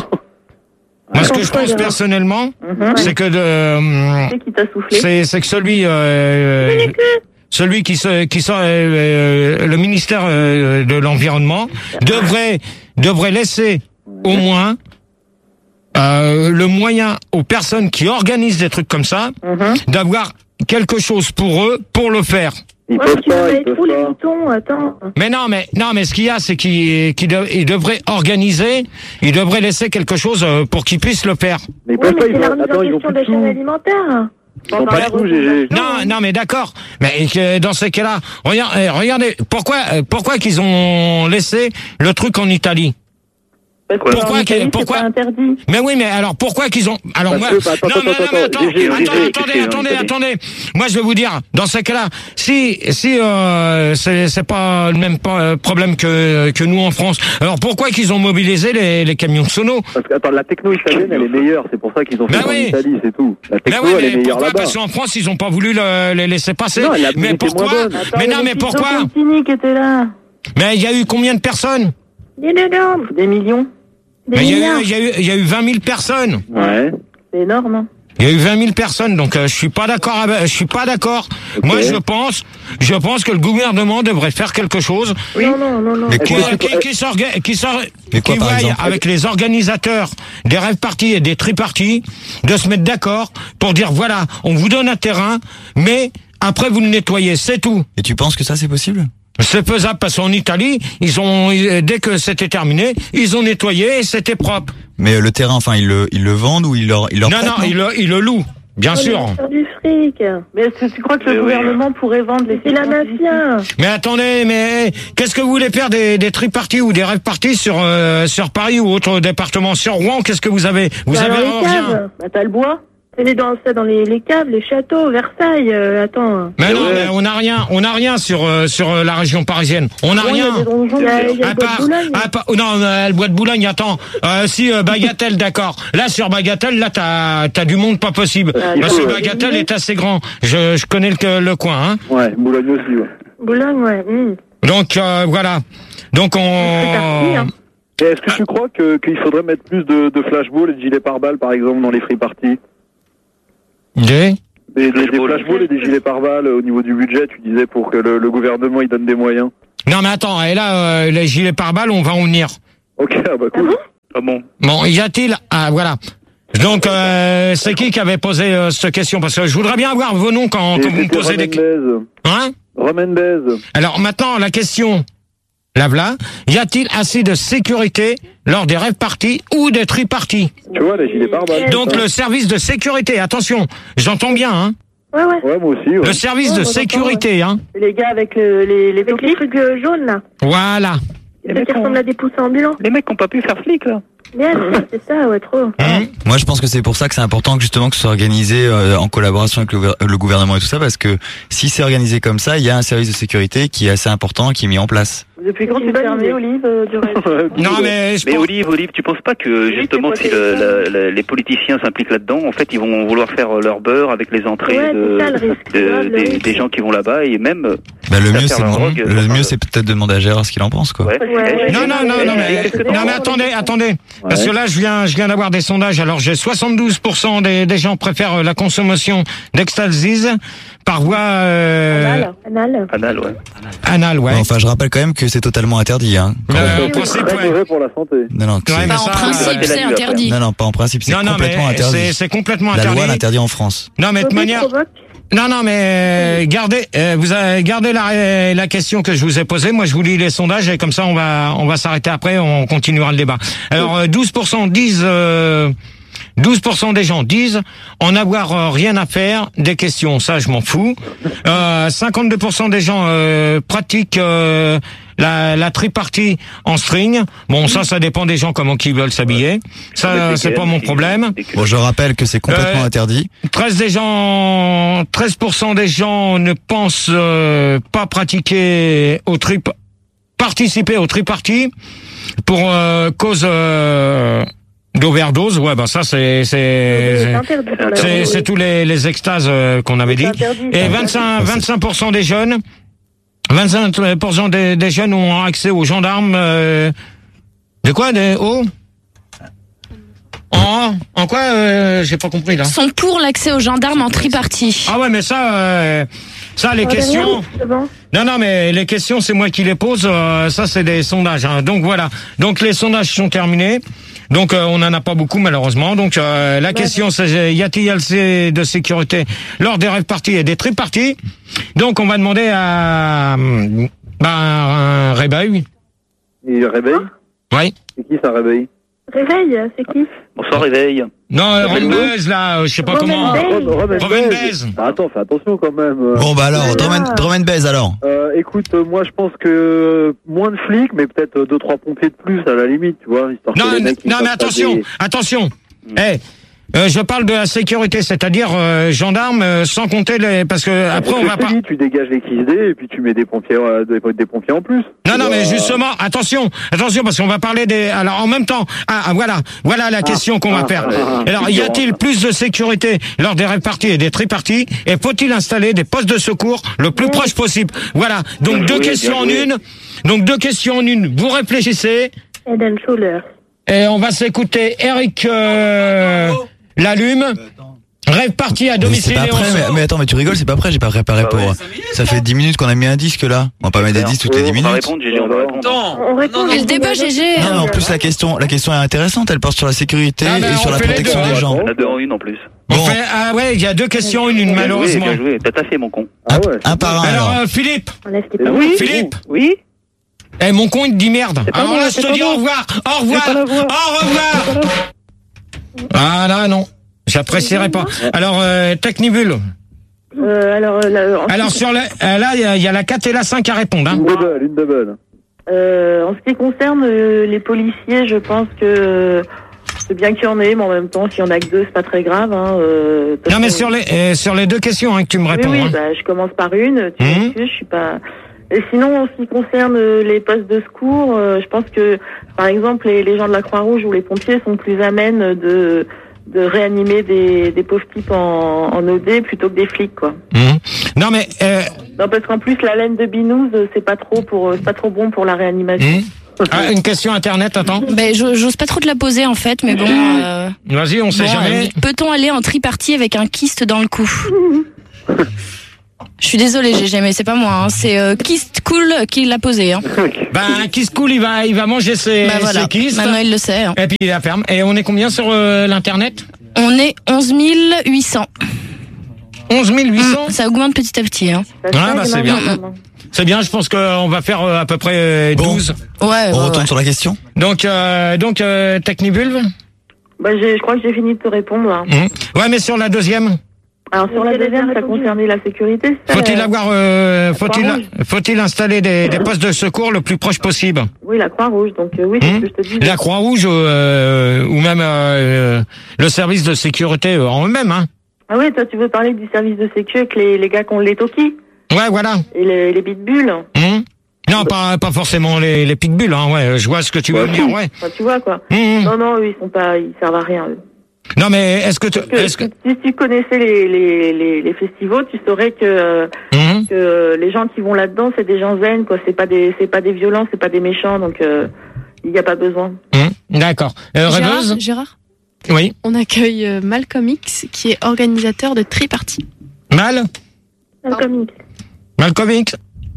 Speaker 2: moi, ce que je pense personnellement, c'est que de, euh,
Speaker 4: C'est qui t'a soufflé?
Speaker 2: c'est, c'est que celui, euh, celui qui se, qui sort, euh, euh, le ministère euh, de l'environnement devrait, devrait laisser au moins euh, le moyen aux personnes qui organisent des trucs comme ça d'avoir quelque chose pour eux pour le faire.
Speaker 10: Ils
Speaker 4: Ouais,
Speaker 10: peuvent
Speaker 4: mais tu vas
Speaker 10: pas, ils
Speaker 4: mettre
Speaker 10: peuvent
Speaker 4: où les
Speaker 10: pas.
Speaker 4: moutons? Attends.
Speaker 2: Mais non, mais non, mais ce qu'il y a, c'est qu'ils qu'ils de- ils devraient organiser, ils devraient laisser quelque chose euh, pour qu'ils puissent le faire.
Speaker 10: Mais ils
Speaker 4: Oui,
Speaker 10: peuvent
Speaker 4: mais
Speaker 10: pas,
Speaker 4: c'est
Speaker 10: ils
Speaker 4: la
Speaker 10: ont,
Speaker 4: remise
Speaker 10: attends,
Speaker 4: en
Speaker 10: ils ont
Speaker 4: question
Speaker 10: plus
Speaker 4: des
Speaker 10: de
Speaker 4: chaînes
Speaker 10: sous.
Speaker 4: alimentaires.
Speaker 10: Ils ont pas de sous, G G.
Speaker 2: Non, non, mais d'accord. Mais que dans ces cas-là, regarde, eh, regardez, pourquoi, euh, pourquoi qu'ils ont laissé le truc en Italie?
Speaker 4: Parce
Speaker 2: Pourquoi
Speaker 4: qu'en Italie,
Speaker 2: que- pourquoi-
Speaker 4: c'est pas interdit.
Speaker 2: Mais oui, mais alors pourquoi qu'ils ont alors
Speaker 10: Parce
Speaker 2: moi
Speaker 10: que- bah, attends,
Speaker 2: non,
Speaker 10: attends,
Speaker 2: mais non, mais
Speaker 10: attends,
Speaker 2: attends,
Speaker 10: G G,
Speaker 2: attends,
Speaker 10: G G,
Speaker 2: attendez,
Speaker 10: qu'est-ce qu'il y a,
Speaker 2: attendez,
Speaker 10: Italie
Speaker 2: attendez. Moi, je vais vous dire, dans ces cas-là, si si euh, c'est c'est pas le même pa- problème que que nous en France. Alors pourquoi qu'ils ont mobilisé les les camions sono?
Speaker 10: Parce que, attends, la techno italienne, elle est meilleure. C'est pour ça qu'ils ont fait
Speaker 2: Ben
Speaker 10: ça en
Speaker 2: oui.
Speaker 10: Italie, c'est tout. La
Speaker 2: Mais
Speaker 10: techno,
Speaker 2: oui,
Speaker 10: elle est
Speaker 2: mais
Speaker 10: meilleure
Speaker 2: pourquoi?
Speaker 10: là-bas.
Speaker 2: Parce qu'en France, ils ont pas voulu le, les laisser passer.
Speaker 10: Non, la
Speaker 2: mais
Speaker 10: musique est moins
Speaker 2: pourquoi?
Speaker 10: bonne.
Speaker 2: Mais non, mais pourquoi?
Speaker 4: qui était là.
Speaker 2: Mais il y a eu combien de personnes?
Speaker 4: Des millions. Des millions. Des
Speaker 2: Mais il y a eu,
Speaker 4: milliards.
Speaker 2: il y a eu, il y a eu vingt mille personnes.
Speaker 10: Ouais.
Speaker 4: C'est énorme. Hein.
Speaker 2: Il y a eu vingt mille personnes, donc euh, je suis pas d'accord. avec- Je suis pas d'accord.
Speaker 10: Ok.
Speaker 2: Moi, je pense, je pense que le gouvernement devrait faire quelque chose.
Speaker 4: Non, non, non, non.
Speaker 3: Mais
Speaker 2: Qui,
Speaker 3: quoi
Speaker 2: qui, qui, s'orga- qui, s'or-
Speaker 3: Mais quoi,
Speaker 2: qui
Speaker 3: par
Speaker 2: voie
Speaker 3: exemple
Speaker 2: avec les organisateurs des rêves parties et des tri-parties de se mettre d'accord pour dire voilà, on vous donne un terrain, mais après vous le nettoyez, c'est tout.
Speaker 3: Et tu penses que ça c'est possible?
Speaker 2: C'est faisable parce qu'en Italie, ils ont dès que c'était terminé, ils ont nettoyé et c'était propre.
Speaker 3: Mais euh, le terrain, enfin, ils le, ils le vendent ou ils leur, ils leur
Speaker 2: Non,
Speaker 3: prêtent,
Speaker 2: non, ils le, ils le louent, bien sûr.
Speaker 4: Faire du fric. Mais est-ce que tu crois que le
Speaker 5: Mais oui.
Speaker 4: gouvernement pourrait vendre les C'est la mafia.
Speaker 2: Mais attendez, mais qu'est-ce que vous voulez faire des, des tri-parties ou des rêves parties sur euh, sur Paris ou autre département? Sur Rouen, qu'est-ce que vous avez? Vous
Speaker 4: Bah,
Speaker 2: avez
Speaker 4: dans les
Speaker 2: vraiment rien.
Speaker 4: caves. Bah, t'as le bois. C'est dans, ça dans les, les caves, les châteaux, Versailles. Euh, attends.
Speaker 2: Mais non,
Speaker 10: Ouais.
Speaker 2: mais on n'a rien, on n'a rien sur euh, sur euh, la région parisienne. On n'a
Speaker 4: Bon, il y a
Speaker 2: rien.
Speaker 4: des donjons, il y a, il y a
Speaker 2: À
Speaker 4: le bois de
Speaker 2: part,
Speaker 4: Boulogne.
Speaker 2: à part- oh non, euh, le bois de Boulogne, attends. Euh, si euh, Bagatelle, d'accord. Là sur Bagatelle, là t'as t'as du monde pas possible.
Speaker 4: Ah,
Speaker 2: Parce que
Speaker 10: ouais.
Speaker 2: Bagatelle est assez grand. Je je connais le, le coin, hein.
Speaker 10: Ouais, Boulogne aussi, ouais.
Speaker 4: Boulogne, ouais. Mmh.
Speaker 2: Donc euh, voilà. Donc on.
Speaker 4: Parti, hein.
Speaker 10: Et est-ce que tu crois que qu'il faudrait mettre plus de, de flashballs et de gilets pare-balles, par exemple, dans les free parties?
Speaker 2: Des
Speaker 10: Des, des, des flashballs et des gilets pare-balles au niveau du budget, tu disais, pour que le, le gouvernement il donne des moyens.
Speaker 2: Non mais attends, et là euh, les gilets pare-balles, on va en venir.
Speaker 10: Ok, ah bah cool.
Speaker 7: Ah bon?
Speaker 2: Bon, y a-t-il ah voilà. Donc euh, c'est qui qui avait posé euh, cette question? Parce que je voudrais bien avoir vos noms quand,
Speaker 10: Et
Speaker 2: quand vous me
Speaker 10: c'était
Speaker 2: posez des questions.
Speaker 10: Romain
Speaker 2: Hein?
Speaker 10: Baise. Romain Baise.
Speaker 2: Alors maintenant la question. Là voilà. Y a-t-il assez de sécurité lors des rave parties ou des tri-parties?
Speaker 10: Tu vois, les gilets pare-balles.
Speaker 2: Donc le service de sécurité, attention, j'entends bien, hein.
Speaker 4: Ouais, ouais.
Speaker 10: Ouais, moi aussi, ouais.
Speaker 2: Le service
Speaker 4: Ouais,
Speaker 2: de
Speaker 4: on entend,
Speaker 2: sécurité, hein.
Speaker 4: Les gars avec euh, les, les, les trucs euh, jaunes, là.
Speaker 2: Voilà.
Speaker 5: Les
Speaker 4: Ceux
Speaker 5: mecs
Speaker 4: qui
Speaker 5: ont-
Speaker 4: ressemblent à des poussins ambulants.
Speaker 5: Les mecs ont pas pu faire flic, là.
Speaker 4: Bien, c'est ça, ouais, trop.
Speaker 2: Hein?
Speaker 3: Moi, je pense que c'est pour ça que c'est important que justement que ce soit organisé euh, en collaboration avec le, gouver- le gouvernement et tout ça, parce que si c'est organisé comme ça, il y a un service de sécurité qui est assez important, qui est mis en place.
Speaker 4: Depuis quand tu fermé, Olive, euh, du reste?
Speaker 2: Non mais je
Speaker 7: Mais
Speaker 2: pense-
Speaker 7: Olive, Olive, tu penses pas que justement
Speaker 4: c'est
Speaker 7: si
Speaker 4: pas
Speaker 7: le,
Speaker 4: ça.
Speaker 7: la- la- les politiciens s'impliquent là-dedans, en fait, ils vont vouloir faire leur beurre avec les entrées
Speaker 4: Ouais,
Speaker 7: de,
Speaker 4: c'est ça, le risque.
Speaker 7: de-
Speaker 4: Grave, le
Speaker 7: des,
Speaker 4: risque.
Speaker 7: des gens qui vont là-bas et même.
Speaker 3: Bah, le
Speaker 7: Ça
Speaker 3: mieux,
Speaker 7: fait
Speaker 3: c'est
Speaker 7: un
Speaker 3: de-
Speaker 7: drogue,
Speaker 3: le
Speaker 7: enfin,
Speaker 3: mieux, c'est peut-être de demander à Gérard ce qu'il en pense, quoi.
Speaker 7: Ouais.
Speaker 4: Ouais.
Speaker 2: Non, non, non, non, mais,
Speaker 7: Qu'est-ce que t'en
Speaker 2: non, mais
Speaker 7: penses?
Speaker 2: attendez, attendez. Parce que là, je viens, je viens d'avoir des sondages. Alors, j'ai soixante-douze pour cent des, des gens préfèrent euh, la consommation d'ecstasy par voie, euh,
Speaker 4: Anal. Anal.
Speaker 7: Anal, ouais.
Speaker 2: anale, ouais.
Speaker 3: Enfin, je rappelle quand même que c'est totalement interdit, hein. quand
Speaker 2: Euh,
Speaker 3: même.
Speaker 2: en principe,
Speaker 10: Très
Speaker 2: ouais.
Speaker 10: mauvais pour la santé.
Speaker 3: Non, non, que
Speaker 2: Ouais,
Speaker 3: c'est-
Speaker 2: mais
Speaker 8: Pas en
Speaker 2: ça,
Speaker 8: principe,
Speaker 7: euh,
Speaker 8: c'est interdit.
Speaker 3: non, non, pas en principe, c'est
Speaker 2: Non, non,
Speaker 3: complètement
Speaker 2: mais
Speaker 3: interdit.
Speaker 2: c'est, c'est complètement
Speaker 3: La
Speaker 2: interdit.
Speaker 3: loi l'interdit en France.
Speaker 2: Non, mais de toute
Speaker 4: Bobby
Speaker 2: manière,
Speaker 4: provoque.
Speaker 2: non, non, mais euh, gardez, euh, vous avez gardé la, la question que je vous ai posée. Moi, je vous lis les sondages et comme ça, on va, on va s'arrêter après. On continuera le débat. Alors, euh, douze pour cent disent, euh, douze pour cent des gens disent en avoir euh, rien à faire des questions. Ça, je m'en fous. Euh, cinquante-deux pour cent des gens euh, pratiquent euh, la, la tripartie en string. Bon, ça, ça dépend des gens comment qu'ils veulent s'habiller. Ça, c'est pas mon problème.
Speaker 3: Bon, je rappelle que c'est complètement
Speaker 2: Euh,
Speaker 3: interdit.
Speaker 2: treize des gens, treize pour cent des gens ne pensent euh, pas pratiquer au trip, participer au triparty pour euh, cause euh, d'overdose. Ouais, ben ça c'est
Speaker 4: C'est
Speaker 2: c'est
Speaker 4: interdit pour la
Speaker 2: c'est,
Speaker 4: vie.
Speaker 2: c'est tous les, les extases euh, qu'on avait dit.
Speaker 4: C'est interdit,
Speaker 2: Et
Speaker 4: ça.
Speaker 2: vingt-cinq, vingt-cinq pour cent des jeunes, vingt-cinq pour cent des, des jeunes ont accès aux gendarmes. Euh, de quoi des oh en en quoi euh, j'ai pas compris là.
Speaker 8: Sont pour l'accès aux gendarmes en tripartie.
Speaker 2: Ah ouais, mais ça, euh, ça les
Speaker 4: Ah,
Speaker 2: questions.
Speaker 4: derrière, c'est bon.
Speaker 2: Non, non, mais les questions, c'est moi qui les pose. euh, ça, c'est des sondages. Hein. Donc voilà. Donc les sondages sont terminés. Donc euh, on n'en a pas beaucoup malheureusement. Donc euh, la question, c'est y a-t-il assez de sécurité lors des rave parties et des trip parties? Donc on va demander à hum, bah, un réveil.
Speaker 10: Il réveille.
Speaker 2: Oui.
Speaker 10: C'est qui ça réveille?
Speaker 4: Réveil, c'est qui?
Speaker 7: Bonsoir, réveil.
Speaker 2: Non, euh,
Speaker 10: Réveille-le.
Speaker 2: Romaine, là, euh, je sais pas
Speaker 4: Romaine
Speaker 2: comment.
Speaker 4: Baise.
Speaker 10: Romain
Speaker 2: Romaine
Speaker 10: Baise.
Speaker 2: Baise.
Speaker 10: Ah, attends, fais attention quand même.
Speaker 3: Bon, bah alors,
Speaker 4: Voilà.
Speaker 3: Drummond Baise, alors.
Speaker 10: Euh, écoute, euh, moi je pense que moins de flics, mais peut-être euh, deux trois pompiers de plus à la limite, tu vois, histoire
Speaker 2: Non,
Speaker 10: que les
Speaker 2: non,
Speaker 10: mecs, ils
Speaker 2: non, mais
Speaker 10: fassent pas
Speaker 2: attention,
Speaker 10: des-
Speaker 2: attention. Eh, euh, je parle de la sécurité, c'est-à-dire euh, gendarmes, euh, sans compter les, parce que après
Speaker 10: C'est
Speaker 2: on
Speaker 10: ce
Speaker 2: va
Speaker 10: que je
Speaker 2: pas.
Speaker 10: te dis, tu dégages les X D et puis tu mets des pompiers, euh, des, des pompiers en plus.
Speaker 2: Non, non,
Speaker 10: Tu
Speaker 2: mais
Speaker 10: vois,
Speaker 2: justement, attention, attention, parce qu'on va parler des. Alors en même temps, ah, ah, voilà, voilà la question qu'on va
Speaker 10: ah,
Speaker 2: faire.
Speaker 10: ah, ah,
Speaker 2: Alors, y a-t-il plus de sécurité lors des réparties et des triparties? Et faut-il installer des postes de secours le plus proche possible? Voilà. Donc
Speaker 7: Bien
Speaker 2: deux
Speaker 7: joué,
Speaker 2: questions en
Speaker 7: bien joué.
Speaker 2: une. Donc deux questions en une. Vous réfléchissez.
Speaker 4: Head and Shoulders.
Speaker 2: Et on va s'écouter Eric euh, Lalume. Rêve parti à
Speaker 3: Mais
Speaker 2: domicile.
Speaker 3: c'est pas
Speaker 2: et on
Speaker 3: prêt,
Speaker 2: sort.
Speaker 3: mais, mais attends, mais tu rigoles, c'est pas prêt, j'ai pas préparé
Speaker 7: Bah
Speaker 3: pour.
Speaker 7: ouais.
Speaker 3: Ça fait dix minutes qu'on a mis un disque là. On va pas mettre des disques toutes les dix
Speaker 7: On va
Speaker 3: minutes.
Speaker 7: répondre, Gégé, on va répondre.
Speaker 4: On répond.
Speaker 8: Et le débat, G G.
Speaker 3: Non, mais en plus la question, la question est intéressante, elle porte sur la sécurité
Speaker 2: Ah, mais
Speaker 3: et
Speaker 2: on
Speaker 3: sur la
Speaker 2: fait les
Speaker 3: protection
Speaker 2: deux,
Speaker 3: des
Speaker 2: hein.
Speaker 3: gens.
Speaker 7: On a deux en une en plus.
Speaker 2: On
Speaker 3: Bon,
Speaker 2: fait, ah ouais, il y a deux questions, une, une
Speaker 7: Bien
Speaker 2: malheureusement.
Speaker 7: joué, bien joué. T'as taffé, mon con.
Speaker 10: Ah
Speaker 3: un,
Speaker 10: ouais,
Speaker 3: un par un
Speaker 2: Alors,
Speaker 3: alors.
Speaker 2: euh, Philippe.
Speaker 4: Enlève tes
Speaker 10: Et
Speaker 4: parents.
Speaker 10: oui,
Speaker 2: Philippe.
Speaker 7: Oui.
Speaker 2: Eh, mon con, il te dit merde.
Speaker 5: pas
Speaker 2: Alors
Speaker 5: moi,
Speaker 2: là, je
Speaker 5: c'est
Speaker 2: te
Speaker 5: pas
Speaker 2: dis
Speaker 5: moi.
Speaker 2: au revoir. Au revoir.
Speaker 5: pas la voix.
Speaker 2: Au revoir. Ah là, non. J'apprécierais pas. Alors, euh, Technibule.
Speaker 4: Euh, alors, euh, là, en,
Speaker 2: Alors, sur le, euh, là, il y a- il y, a la quatre et la cinq à répondre. Hein.
Speaker 10: une double, une double.
Speaker 4: euh, en ce qui concerne euh, les policiers, je pense que euh, c'est bien qu'il y en ait, mais en même temps, s'il y en a que deux, c'est pas très grave. Hein, euh, de toute
Speaker 2: Non, mais
Speaker 4: façon-
Speaker 2: sur les, euh, sur les deux questions hein, que tu me
Speaker 4: Oui,
Speaker 2: réponds.
Speaker 4: oui,
Speaker 2: hein.
Speaker 4: bah, je commence par une. Tu
Speaker 2: Mhm.
Speaker 4: m'excuses, je suis pas. Et sinon, en ce qui concerne euh, les postes de secours, euh, je pense que, par exemple, les, les gens de la Croix-Rouge ou les pompiers sont plus amènes de de réanimer des, des pauvres types en, en O D plutôt que des flics, quoi.
Speaker 2: Mhm. Non, mais euh,
Speaker 4: Non, parce qu'en plus, la laine de binouze, c'est pas trop pour, c'est pas trop bon pour la réanimation.
Speaker 2: Mmh. Ah, une question internet, attends.
Speaker 8: Ben, j'ose pas trop te la poser en fait, mais bon. Euh...
Speaker 2: Vas-y, on sait
Speaker 8: bon,
Speaker 2: jamais.
Speaker 8: euh, Peut-on aller en tripartie avec un kyste dans le cou? Je suis désolée, G G, mais c'est pas moi. Hein. C'est euh, Kyste Cool qui l'a posé. Hein.
Speaker 2: Ben, un Kyste Cool, il va, il va manger ses,
Speaker 8: bah, voilà.
Speaker 2: ses kystes.
Speaker 8: Maintenant, il le sait. Hein.
Speaker 2: Et puis, il la ferme. Et on est combien sur euh, l'internet?
Speaker 8: On est onze mille huit cents.
Speaker 2: onze mille huit cents?
Speaker 8: Mmh, ça augmente petit à petit. Hein.
Speaker 2: Ah, bah, c'est bien. C'est bien, je pense qu'on va faire euh, à peu près douze.
Speaker 8: Bon. Ouais,
Speaker 3: on
Speaker 8: ouais,
Speaker 3: retourne
Speaker 8: ouais.
Speaker 3: sur la question.
Speaker 2: Donc, euh, donc euh, Technibulve.
Speaker 4: Bah, je crois que j'ai fini de te répondre. Là.
Speaker 2: Mmh. Ouais, mais sur la deuxième.
Speaker 4: Alors sur la deuxième, ça concernait la sécurité.
Speaker 2: Faut-il
Speaker 4: euh,
Speaker 2: avoir, euh, faut-il, faut-il installer des, des postes de secours le plus proche possible?
Speaker 4: Oui, la Croix-Rouge. Donc euh, oui, c'est
Speaker 2: mmh.
Speaker 4: ce que je te dis.
Speaker 2: La Croix-Rouge euh, ou même euh, le service de sécurité en eux-mêmes, hein.
Speaker 4: Ah oui, toi tu veux parler du service de sécu avec les, les gars qui ont les toki?
Speaker 2: Ouais, voilà.
Speaker 4: Et les, les pitbulls.
Speaker 2: Mmh. Non, pas pas forcément les, les pitbulls, hein. Ouais, je vois ce que tu veux
Speaker 4: ouais,
Speaker 2: me dire, ouais.
Speaker 4: Enfin, tu vois quoi.
Speaker 2: Mmh.
Speaker 4: Non, non, eux, ils sont pas, ils servent à rien. Eux.
Speaker 2: Non, mais est-ce que, tu,
Speaker 4: que,
Speaker 2: est-ce que
Speaker 4: si tu connaissais les, les, les, les festivals, tu saurais que, mmh. que les gens qui vont là-dedans, c'est des gens zen, quoi. C'est pas des, c'est pas des violents, c'est pas des méchants, donc il euh, n'y a pas besoin.
Speaker 2: Mmh. D'accord. Euh,
Speaker 9: Gérard, Gérard.
Speaker 2: Oui.
Speaker 9: On accueille euh, Malcolm X, qui est organisateur de Triparty.
Speaker 2: Mal.
Speaker 4: Malcolm X.
Speaker 2: Malcolm X.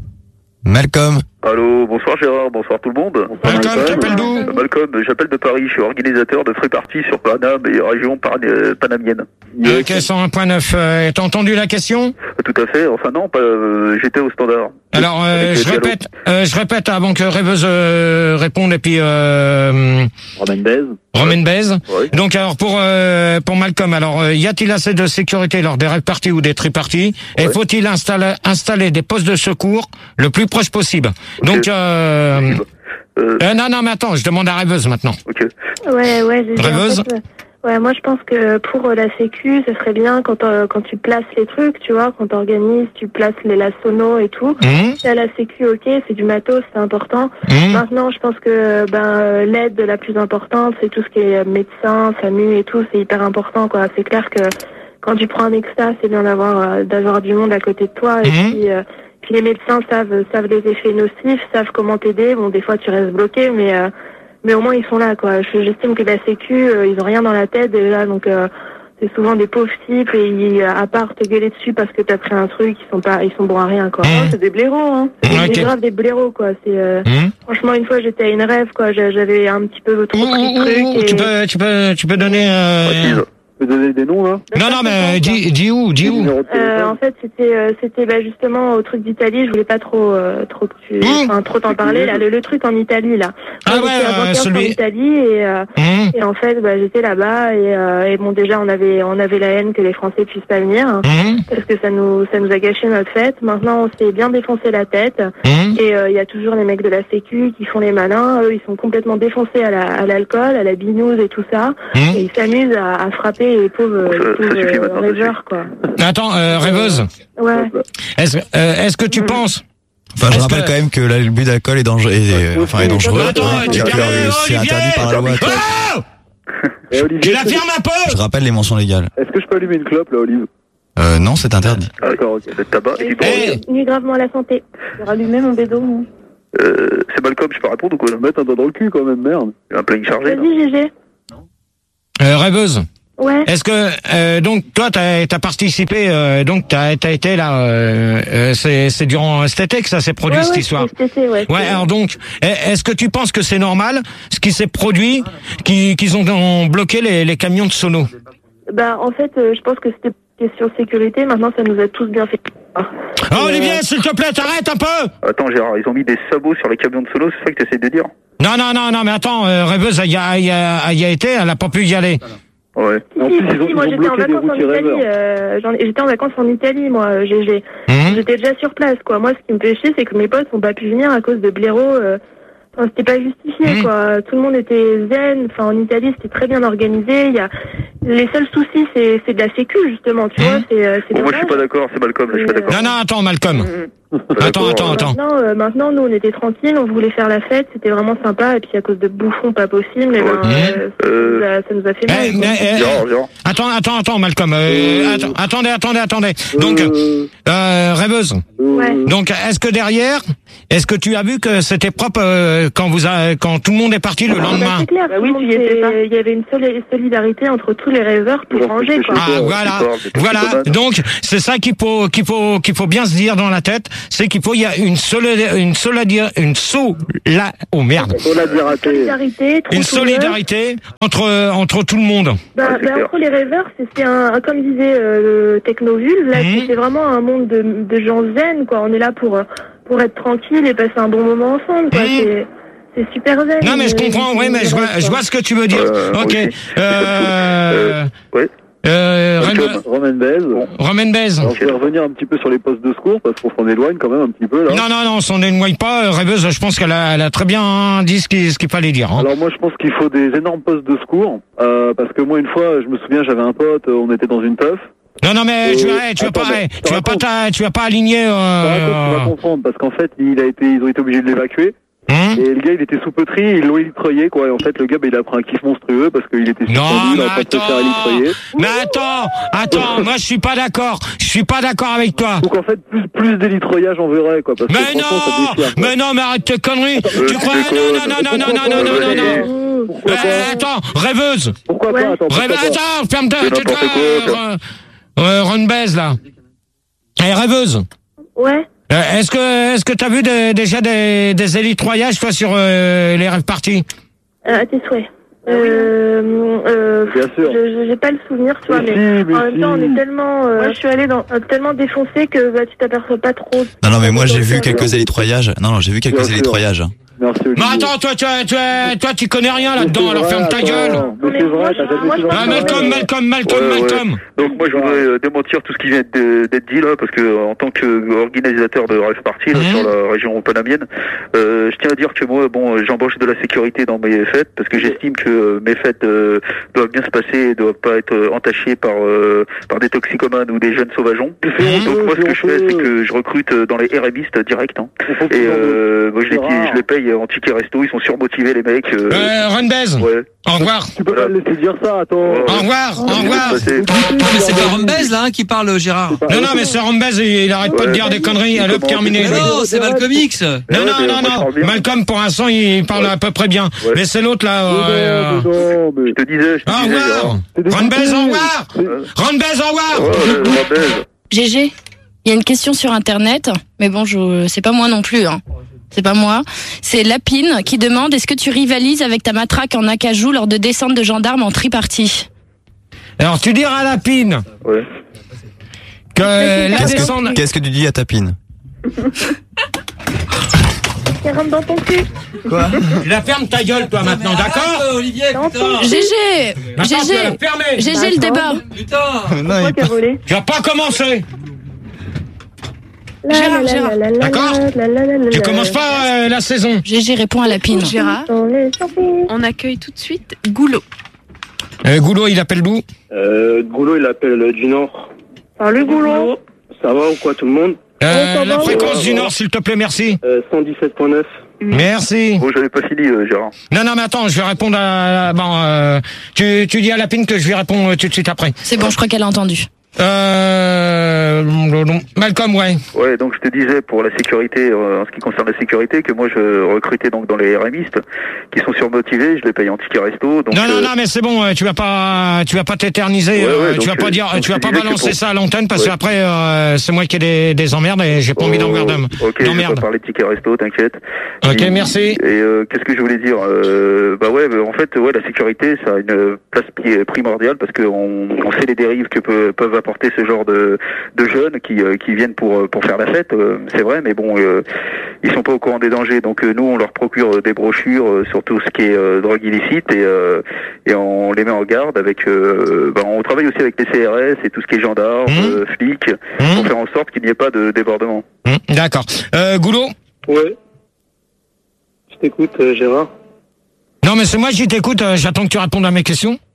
Speaker 3: Malcolm.
Speaker 7: Allô, bonsoir Gérard, bonsoir tout le monde.
Speaker 2: Bonsoir Malcolm, t'appelles d'où?
Speaker 7: euh, Malcolm, j'appelle de Paris, je suis organisateur de Free Party sur Paname et région pan euh, panamienne.
Speaker 2: Euh, cent un point neuf, euh, t'as entendu la question?
Speaker 7: Tout à fait, enfin non, pas, euh, j'étais au standard.
Speaker 2: Alors, euh, je répète, euh, je répète avant que Rêveuse euh, réponde et puis euh,
Speaker 10: Romain Baise.
Speaker 2: Romain Baise.
Speaker 7: Ouais.
Speaker 2: Donc alors pour euh, pour Malcolm, alors euh, y a-t-il assez de sécurité lors des rave parties ou des tri-parties? Et ouais. faut-il installer installer des postes de secours le plus proche possible? Okay. Donc euh, euh... Euh, non non mais attends, je demande à Rêveuse maintenant.
Speaker 7: Ok.
Speaker 4: Ouais ouais. J'ai
Speaker 2: Rêveuse.
Speaker 4: En fait, ouais, moi je pense que pour la sécu, ce serait bien quand euh, quand tu places les trucs, tu vois, quand t'organises, tu places les la sono et tout.
Speaker 2: Mmh.
Speaker 4: Là, la sécu, ok, c'est du matos, c'est important.
Speaker 2: Mmh.
Speaker 4: Maintenant, je pense que ben l'aide la plus importante, c'est tout ce qui est médecin, SAMU et tout, c'est hyper important, quoi. C'est clair que quand tu prends un extra, c'est bien d'avoir d'avoir du monde à côté de toi et mmh. puis. Euh, Puis les médecins savent savent les effets nocifs, savent comment t'aider. Bon, des fois tu restes bloqué, mais euh, mais au moins ils sont là, quoi. J'estime que la Sécu, euh, ils ont rien dans la tête déjà, donc euh, c'est souvent des pauvres types et ils, à part te gueuler dessus parce que t'as pris un truc, ils sont pas, ils sont bons à rien, quoi.
Speaker 2: Mmh.
Speaker 4: C'est des blaireaux, hein. C'est okay. grave des blaireaux, quoi. C'est euh, mmh. franchement une fois j'étais à une rêve, quoi. J'avais un petit peu trop pris de trucs. Et...
Speaker 2: Tu peux tu peux tu peux donner. Euh...
Speaker 10: Tu peux donner des noms là?
Speaker 2: Non non mais dis dis où dis où?
Speaker 4: Euh, en fait c'était euh, c'était bah, justement au truc d'Italie. Je voulais pas trop euh, trop que tu mmh. enfin trop t'en parler là. Le, le truc en Italie là.
Speaker 2: Ah ouais, euh, celui.
Speaker 4: En Italie et euh, mmh. et en fait bah, j'étais là-bas et, euh, et bon déjà on avait on avait la haine que les Français puissent pas venir mmh. parce que ça nous ça nous a gâché notre fête. Maintenant on s'est bien défoncé la tête mmh. et il euh, y a toujours les mecs de la Sécu qui font les malins. Eux ils sont complètement défoncés à la à l'alcool, à la binouse et tout ça mmh. et ils s'amusent à, à frapper les pauvres,
Speaker 7: ça,
Speaker 4: les pauvres
Speaker 7: suffit,
Speaker 4: euh, rêveurs, quoi.
Speaker 2: Attends, euh, rêveuse.
Speaker 4: Ouais.
Speaker 2: Est-ce euh, est-ce que tu mmh. penses?
Speaker 3: Enfin, je rappelle que... quand même que l'abus d'alcool est dangereux, et, enfin, est dangereux.
Speaker 2: Attends,
Speaker 3: et que euh, c'est interdit par la loi.
Speaker 2: Oh et Olivier, tu la fermes un peu.
Speaker 3: Je rappelle les mentions légales.
Speaker 10: Est-ce que je peux allumer une clope là, Olive?
Speaker 3: Euh, non, c'est interdit.
Speaker 10: Ah, d'accord, ok.
Speaker 7: Le tabac et du
Speaker 4: hey. Nuit gravement à la santé. Je vais rallumer mon bédo, non?
Speaker 7: Euh, c'est Malcolm, je peux répondre ou quoi?
Speaker 10: Mettre un doigt dans le cul quand même, merde.
Speaker 7: Il y a un planning chargé.
Speaker 4: Vas-y, G G.
Speaker 2: Euh, rêveuse.
Speaker 4: Ouais.
Speaker 2: Est-ce que euh, donc toi t'as as participé euh, donc t'as t'as été là euh, euh, c'est c'est durant cet été que ça s'est produit
Speaker 4: ouais,
Speaker 2: cette
Speaker 4: ouais,
Speaker 2: histoire.
Speaker 4: Cet été, ouais.
Speaker 2: Ouais alors donc est-ce que tu penses que c'est normal ce qui s'est produit qu'ils qu'ils ont, ont bloqué les les camions de sono?
Speaker 4: Bah en fait euh, je pense que c'était question sécurité. Maintenant ça nous a tous bien fait.
Speaker 2: Oh Olivier, s'il te plaît, t'arrêtes un peu.
Speaker 7: Attends Gérard, ils ont mis des sabots sur les camions de sono, c'est ça que tu essaies de dire?
Speaker 2: Non non non non mais attends, euh, Rêveuse elle y a y a, y a été, elle a pas pu y aller.
Speaker 7: Ouais.
Speaker 4: Si, en plus, si, ils ont, si, moi j'étais en vacances en Italie. Euh, j'étais en vacances en Italie, moi. G G. Mmh. J'étais déjà sur place, quoi. Moi, ce qui me fait chier, c'est que mes potes n'ont pas pu venir à cause de blaireaux. Euh, enfin, c'était pas justifié, mmh. quoi. Tout le monde était zen. Enfin, en Italie, c'était très bien organisé. Il y a les seuls soucis, c'est c'est de la sécu, justement. Tu mmh. vois, c'est c'est.
Speaker 7: Bon, moi, je suis pas d'accord. C'est Malcolm. Là, je suis pas d'accord.
Speaker 2: Non, non, attends, Malcolm. Mmh. Attends, attends, attends.
Speaker 4: Maintenant, euh, maintenant, nous, on était tranquilles, on voulait faire la fête, c'était vraiment sympa, et puis à cause de bouffons pas possible, et ben, euh, ça, nous a, ça nous a fait mal.
Speaker 2: Eh, mais, eh,
Speaker 10: Viens, viens.
Speaker 2: Attends, attends, attends, Malcolm. Euh,
Speaker 10: Euh,
Speaker 2: attends, attendez, attendez, attendez. Donc,
Speaker 10: Euh,
Speaker 2: euh, rêveuse.
Speaker 4: Ouais.
Speaker 2: Donc, est-ce que derrière, est-ce que tu as vu que c'était propre euh, quand vous a, quand tout le monde est parti le
Speaker 4: Bah,
Speaker 2: lendemain?
Speaker 4: c'est clair,
Speaker 5: Bah
Speaker 4: tout
Speaker 5: oui,
Speaker 4: le monde
Speaker 5: tu y étais
Speaker 4: s'est-
Speaker 5: pas.
Speaker 4: il y avait une soli- solidarité entre tous les rêveurs pour
Speaker 10: Bon,
Speaker 4: ranger,
Speaker 10: parce que
Speaker 4: quoi.
Speaker 10: je-
Speaker 2: Ah,
Speaker 10: Super,
Speaker 2: voilà,
Speaker 10: super, c'est
Speaker 2: voilà.
Speaker 10: toxicomane.
Speaker 2: Donc, c'est ça qu'il faut, qu'il faut, qu'il faut bien se dire dans la tête, c'est qu'il faut, il y a une solidarité, une solidarité, une so, la, oh merde,
Speaker 10: Solidarité.
Speaker 4: Solidarité, trop
Speaker 2: une
Speaker 4: tout le monde.
Speaker 2: solidarité entre, entre tout le monde.
Speaker 4: Bah,
Speaker 10: Ouais, c'est
Speaker 4: bah,
Speaker 10: clair.
Speaker 4: entre les rêveurs, c'est c'est un, comme disait euh, Technovule, là,
Speaker 2: Mhm.
Speaker 4: c'est vraiment un monde de, de gens zen, quoi. On est là pour, euh, pour être tranquille et passer un bon moment ensemble, quoi.
Speaker 2: Mhm.
Speaker 4: C'est, c'est super zen.
Speaker 2: Non, mais je
Speaker 4: euh,
Speaker 2: comprends, oui, mais je vois, je vois ce que tu veux dire.
Speaker 10: Euh,
Speaker 2: Ok.
Speaker 10: moi aussi.
Speaker 2: Euh,
Speaker 10: Ouais.
Speaker 2: euh,
Speaker 10: Malcolm, Romain Bez.
Speaker 2: Romain Bez.
Speaker 10: Alors, je vais revenir un petit peu sur les postes de secours parce qu'on s'en éloigne quand même un petit peu là.
Speaker 2: Non, non, non, on s'en éloigne pas. Rêveuse, je pense qu'elle a, elle a très bien dit ce qu'il, ce qu'il fallait dire. Hein.
Speaker 10: Alors moi je pense qu'il faut des énormes postes de secours euh, parce que moi une fois je me souviens j'avais un pote, on était dans une teuf.
Speaker 2: Non, non, mais
Speaker 10: Euh,
Speaker 2: tu vas, tu vas
Speaker 10: attends,
Speaker 2: pas,
Speaker 10: mais
Speaker 2: tu
Speaker 10: je te
Speaker 2: vas pas,
Speaker 10: raconte.
Speaker 2: ta- tu vas pas aligner.
Speaker 10: Je te raconte, tu
Speaker 2: Euh...
Speaker 10: vas comprendre parce qu'en fait il a été, ils ont été obligés de l'évacuer
Speaker 2: Hum
Speaker 10: et le gars il était sous poterie, ils l'ont électroyé quoi et en fait le gars bah, il a pris un kiff monstrueux parce qu'il était
Speaker 2: Non,
Speaker 10: suspendu, il est en
Speaker 2: mais
Speaker 10: train de se faire
Speaker 2: attends,
Speaker 10: électroyer.
Speaker 2: mais attends, attends, moi je suis pas d'accord, je suis pas d'accord avec toi.
Speaker 10: Donc en fait plus, plus d'électroyage en verrait quoi parce que
Speaker 2: Mais
Speaker 10: franchement ça
Speaker 2: non,
Speaker 10: déchire. quoi.
Speaker 2: mais non, mais arrête tes conneries.
Speaker 10: Euh,
Speaker 2: Tu crois?
Speaker 10: tu
Speaker 2: Non,
Speaker 10: déconnes.
Speaker 2: non, non, non, non,
Speaker 10: Pourquoi
Speaker 2: non, non,
Speaker 10: pas,
Speaker 2: non, non,
Speaker 10: ouais.
Speaker 2: non.
Speaker 10: Pourquoi
Speaker 2: Euh,
Speaker 10: pas
Speaker 2: attends, rêveuse.
Speaker 10: Pourquoi
Speaker 4: Ouais.
Speaker 10: pas Attends, pourquoi
Speaker 2: Rêve,
Speaker 10: pas
Speaker 2: attends, ferme-toi,
Speaker 10: C'est
Speaker 2: tais-toi,
Speaker 10: n'importe quoi,
Speaker 2: euh, euh, Ron Bez, là. Eh, rêveuse.
Speaker 4: Ouais.
Speaker 2: Euh, est-ce que, est-ce que t'as vu des- déjà des, des élitroyages, toi, sur euh, les rêves parties?
Speaker 4: Euh, à tes souhaits. Euh, euh,
Speaker 10: Bien sûr.
Speaker 4: je- je- j'ai pas le souvenir, tu vois,
Speaker 10: Mais
Speaker 4: mais,
Speaker 10: si, mais
Speaker 4: en même temps, on
Speaker 10: si.
Speaker 4: est tellement, euh, je suis allée dans, euh, tellement défoncée que bah, tu t'aperçois pas trop.
Speaker 3: Non, non, mais moi j'ai vu quelques élitroyages. Non, non, j'ai vu
Speaker 10: Bien
Speaker 3: quelques
Speaker 10: sûr.
Speaker 3: élitroyages.
Speaker 10: Merci
Speaker 2: Mais
Speaker 10: Olivier.
Speaker 2: attends, toi, toi, toi, toi, tu connais rien
Speaker 10: Mais
Speaker 2: là-dedans,
Speaker 10: c'est
Speaker 2: alors
Speaker 10: vrai,
Speaker 2: ferme ta
Speaker 10: attends.
Speaker 2: gueule.
Speaker 10: Mais c'est vrai, t'as jamais
Speaker 4: moi,
Speaker 10: été
Speaker 4: je
Speaker 10: dans
Speaker 2: Ah,
Speaker 10: le
Speaker 2: Malcolm,
Speaker 10: domaine.
Speaker 2: Malcolm, Malcolm,
Speaker 7: Ouais, ouais.
Speaker 2: Malcolm.
Speaker 7: Donc moi je voudrais euh, démentir tout ce qui vient de- d'être dit là parce que euh, en tant qu'organisateur de Rêve Party là,
Speaker 2: Mhm.
Speaker 7: sur la région panamienne, euh, je tiens à dire que moi bon euh, j'embauche de la sécurité dans mes fêtes parce que j'estime que euh, mes fêtes euh, doivent bien se passer et doivent pas être euh, entachées par euh, par des toxicomanes ou des jeunes sauvageons.
Speaker 10: Mhm.
Speaker 7: Donc moi ce que je fais
Speaker 10: Mhm.
Speaker 7: c'est que je recrute euh, dans les RMistes direct hein.
Speaker 10: Il faut que
Speaker 7: Et
Speaker 10: tu en
Speaker 7: euh, moi je les,
Speaker 10: C'est rare.
Speaker 7: je les paye en ticket resto, ils sont surmotivés les mecs. Euh,
Speaker 2: Euh, Ron Bez,
Speaker 7: ouais.
Speaker 2: au revoir.
Speaker 10: Tu peux pas le laisser dire ça, attends.
Speaker 7: Ouais,
Speaker 2: Au revoir, au revoir.
Speaker 7: C'est-
Speaker 11: Mais c'est pas Rombez là hein, qui parle, Gérard.
Speaker 2: Non, non, mais c'est Ron Bez, il, il arrête pas de
Speaker 7: Ouais.
Speaker 2: dire des conneries. Allez, hop,
Speaker 7: Comment-
Speaker 2: terminé.
Speaker 11: Mais
Speaker 7: Ouais.
Speaker 11: non, c'est Malcolm X.
Speaker 2: Non,
Speaker 7: Ouais,
Speaker 2: non,
Speaker 7: mais
Speaker 2: non,
Speaker 7: moi, je
Speaker 2: non.
Speaker 7: parle bien.
Speaker 2: Malcolm, pour l'instant, il parle
Speaker 7: Ouais.
Speaker 2: à peu près bien.
Speaker 7: Ouais.
Speaker 2: Mais c'est l'autre, là.
Speaker 10: Mais
Speaker 2: euh,
Speaker 10: non, mais non, mais-
Speaker 7: Je te disais, je te
Speaker 2: Au
Speaker 7: disais.
Speaker 2: revoir.
Speaker 7: Gérard.
Speaker 10: C'est des
Speaker 2: Ron Bez, au
Speaker 10: conneries.
Speaker 2: revoir.
Speaker 10: C'est-
Speaker 2: Ron Bez, au revoir.
Speaker 7: Ouais, ouais, ouais, ouais.
Speaker 8: G G, il y a une question sur Internet, mais bon, je, c'est pas moi non plus. Hein. C'est pas moi. C'est Lapine qui demande est-ce que tu rivalises avec ta matraque en acajou lors de descente de gendarmes en tripartie?
Speaker 2: Alors, tu diras à Lapine
Speaker 7: Ouais.
Speaker 2: que la
Speaker 3: Qu'est-ce
Speaker 2: descente...
Speaker 3: que, qu'est-ce que tu dis à ta pine?
Speaker 4: Qui rentre dans ton cul.
Speaker 3: Quoi?
Speaker 2: Tu la fermes ta gueule, toi, maintenant, d'accord?
Speaker 11: Arrête, Olivier, putain.
Speaker 8: G G,
Speaker 2: Attends, tu vas
Speaker 8: G
Speaker 2: la
Speaker 8: G,
Speaker 2: fermer.
Speaker 8: G G le débat.
Speaker 11: Putain.
Speaker 3: Non,
Speaker 4: Moi
Speaker 3: il-
Speaker 4: qui a volé.
Speaker 2: Tu vas pas commencer.
Speaker 4: La,
Speaker 8: Gérard,
Speaker 4: la, la,
Speaker 8: Gérard.
Speaker 4: la, la, la,
Speaker 2: D'accord.
Speaker 4: la, la, la, la,
Speaker 2: Tu
Speaker 4: la.
Speaker 2: commences pas euh, la saison.
Speaker 8: G G répond à Lapine.
Speaker 9: Gérard,
Speaker 4: Dans les surprises.
Speaker 9: on accueille tout de suite Goulot.
Speaker 2: Euh, Goulot, il appelle d'où?
Speaker 6: Euh, Goulot, il appelle euh, du Nord.
Speaker 4: Salut, Goulot.
Speaker 6: Ça va ou quoi tout le monde?
Speaker 2: Euh,
Speaker 4: ça
Speaker 2: la
Speaker 4: va,
Speaker 2: fréquence
Speaker 6: ouais.
Speaker 2: du Nord, s'il te plaît, merci.
Speaker 6: euh, cent dix-sept point neuf.
Speaker 2: Merci.
Speaker 7: Bon, j'avais pas fini, euh, Gérard.
Speaker 2: Non, non, mais attends, je vais répondre à... Bon, euh, tu, tu dis à Lapine que je vais répondre euh, tout de suite après.
Speaker 8: C'est bon, je crois qu'elle a entendu.
Speaker 2: Euh... Malcolm, ouais.
Speaker 7: Ouais, donc je te disais pour la sécurité, euh, en ce qui concerne la sécurité, que moi je recrutais donc dans les RMistes qui sont surmotivés, je les paye en ticket resto. Donc,
Speaker 2: Non, non,
Speaker 7: euh,
Speaker 2: non, mais c'est bon, euh, tu vas pas, tu vas pas t'éterniser,
Speaker 7: Ouais, ouais,
Speaker 2: euh,
Speaker 7: donc,
Speaker 2: tu vas pas
Speaker 7: euh,
Speaker 2: dire,
Speaker 7: donc
Speaker 2: tu vas
Speaker 7: je
Speaker 2: pas
Speaker 7: disais que
Speaker 2: balancer
Speaker 7: pour-
Speaker 2: ça à l'antenne parce
Speaker 7: Ouais.
Speaker 2: qu'après, euh, c'est moi qui ai des, des emmerdes et j'ai pas envie
Speaker 7: oh,
Speaker 2: d'emmerder.
Speaker 7: Ok, je vais
Speaker 2: d'emmerde.
Speaker 7: pas parler de ticket resto, t'inquiète.
Speaker 2: Ok,
Speaker 7: Et-
Speaker 2: merci.
Speaker 7: Et euh, qu'est-ce que je voulais dire euh, Bah ouais, bah, en fait, ouais, la sécurité, ça a une place pri- primordiale parce qu'on on sait les dérives que peut, peuvent apporter ce genre de, de jeunes qui, euh, qui viennent pour pour faire la fête. euh, c'est vrai, mais bon, euh, ils sont pas au courant des dangers. Donc euh, nous, on leur procure euh, des brochures euh, sur tout ce qui est euh, drogue illicite et euh, et on les met en garde avec. Euh, bah, on travaille aussi avec les C R S et tout ce qui est gendarmes,
Speaker 2: Mmh.
Speaker 7: euh, flics,
Speaker 2: Mmh.
Speaker 7: pour faire en sorte qu'il n'y ait pas de débordement.
Speaker 2: Hum, D'accord. Euh, Goulot.
Speaker 6: Ouais. Je t'écoute, euh, Gérard.
Speaker 2: Non, mais c'est moi qui t'écoute. euh, J'attends que tu répondes à mes questions.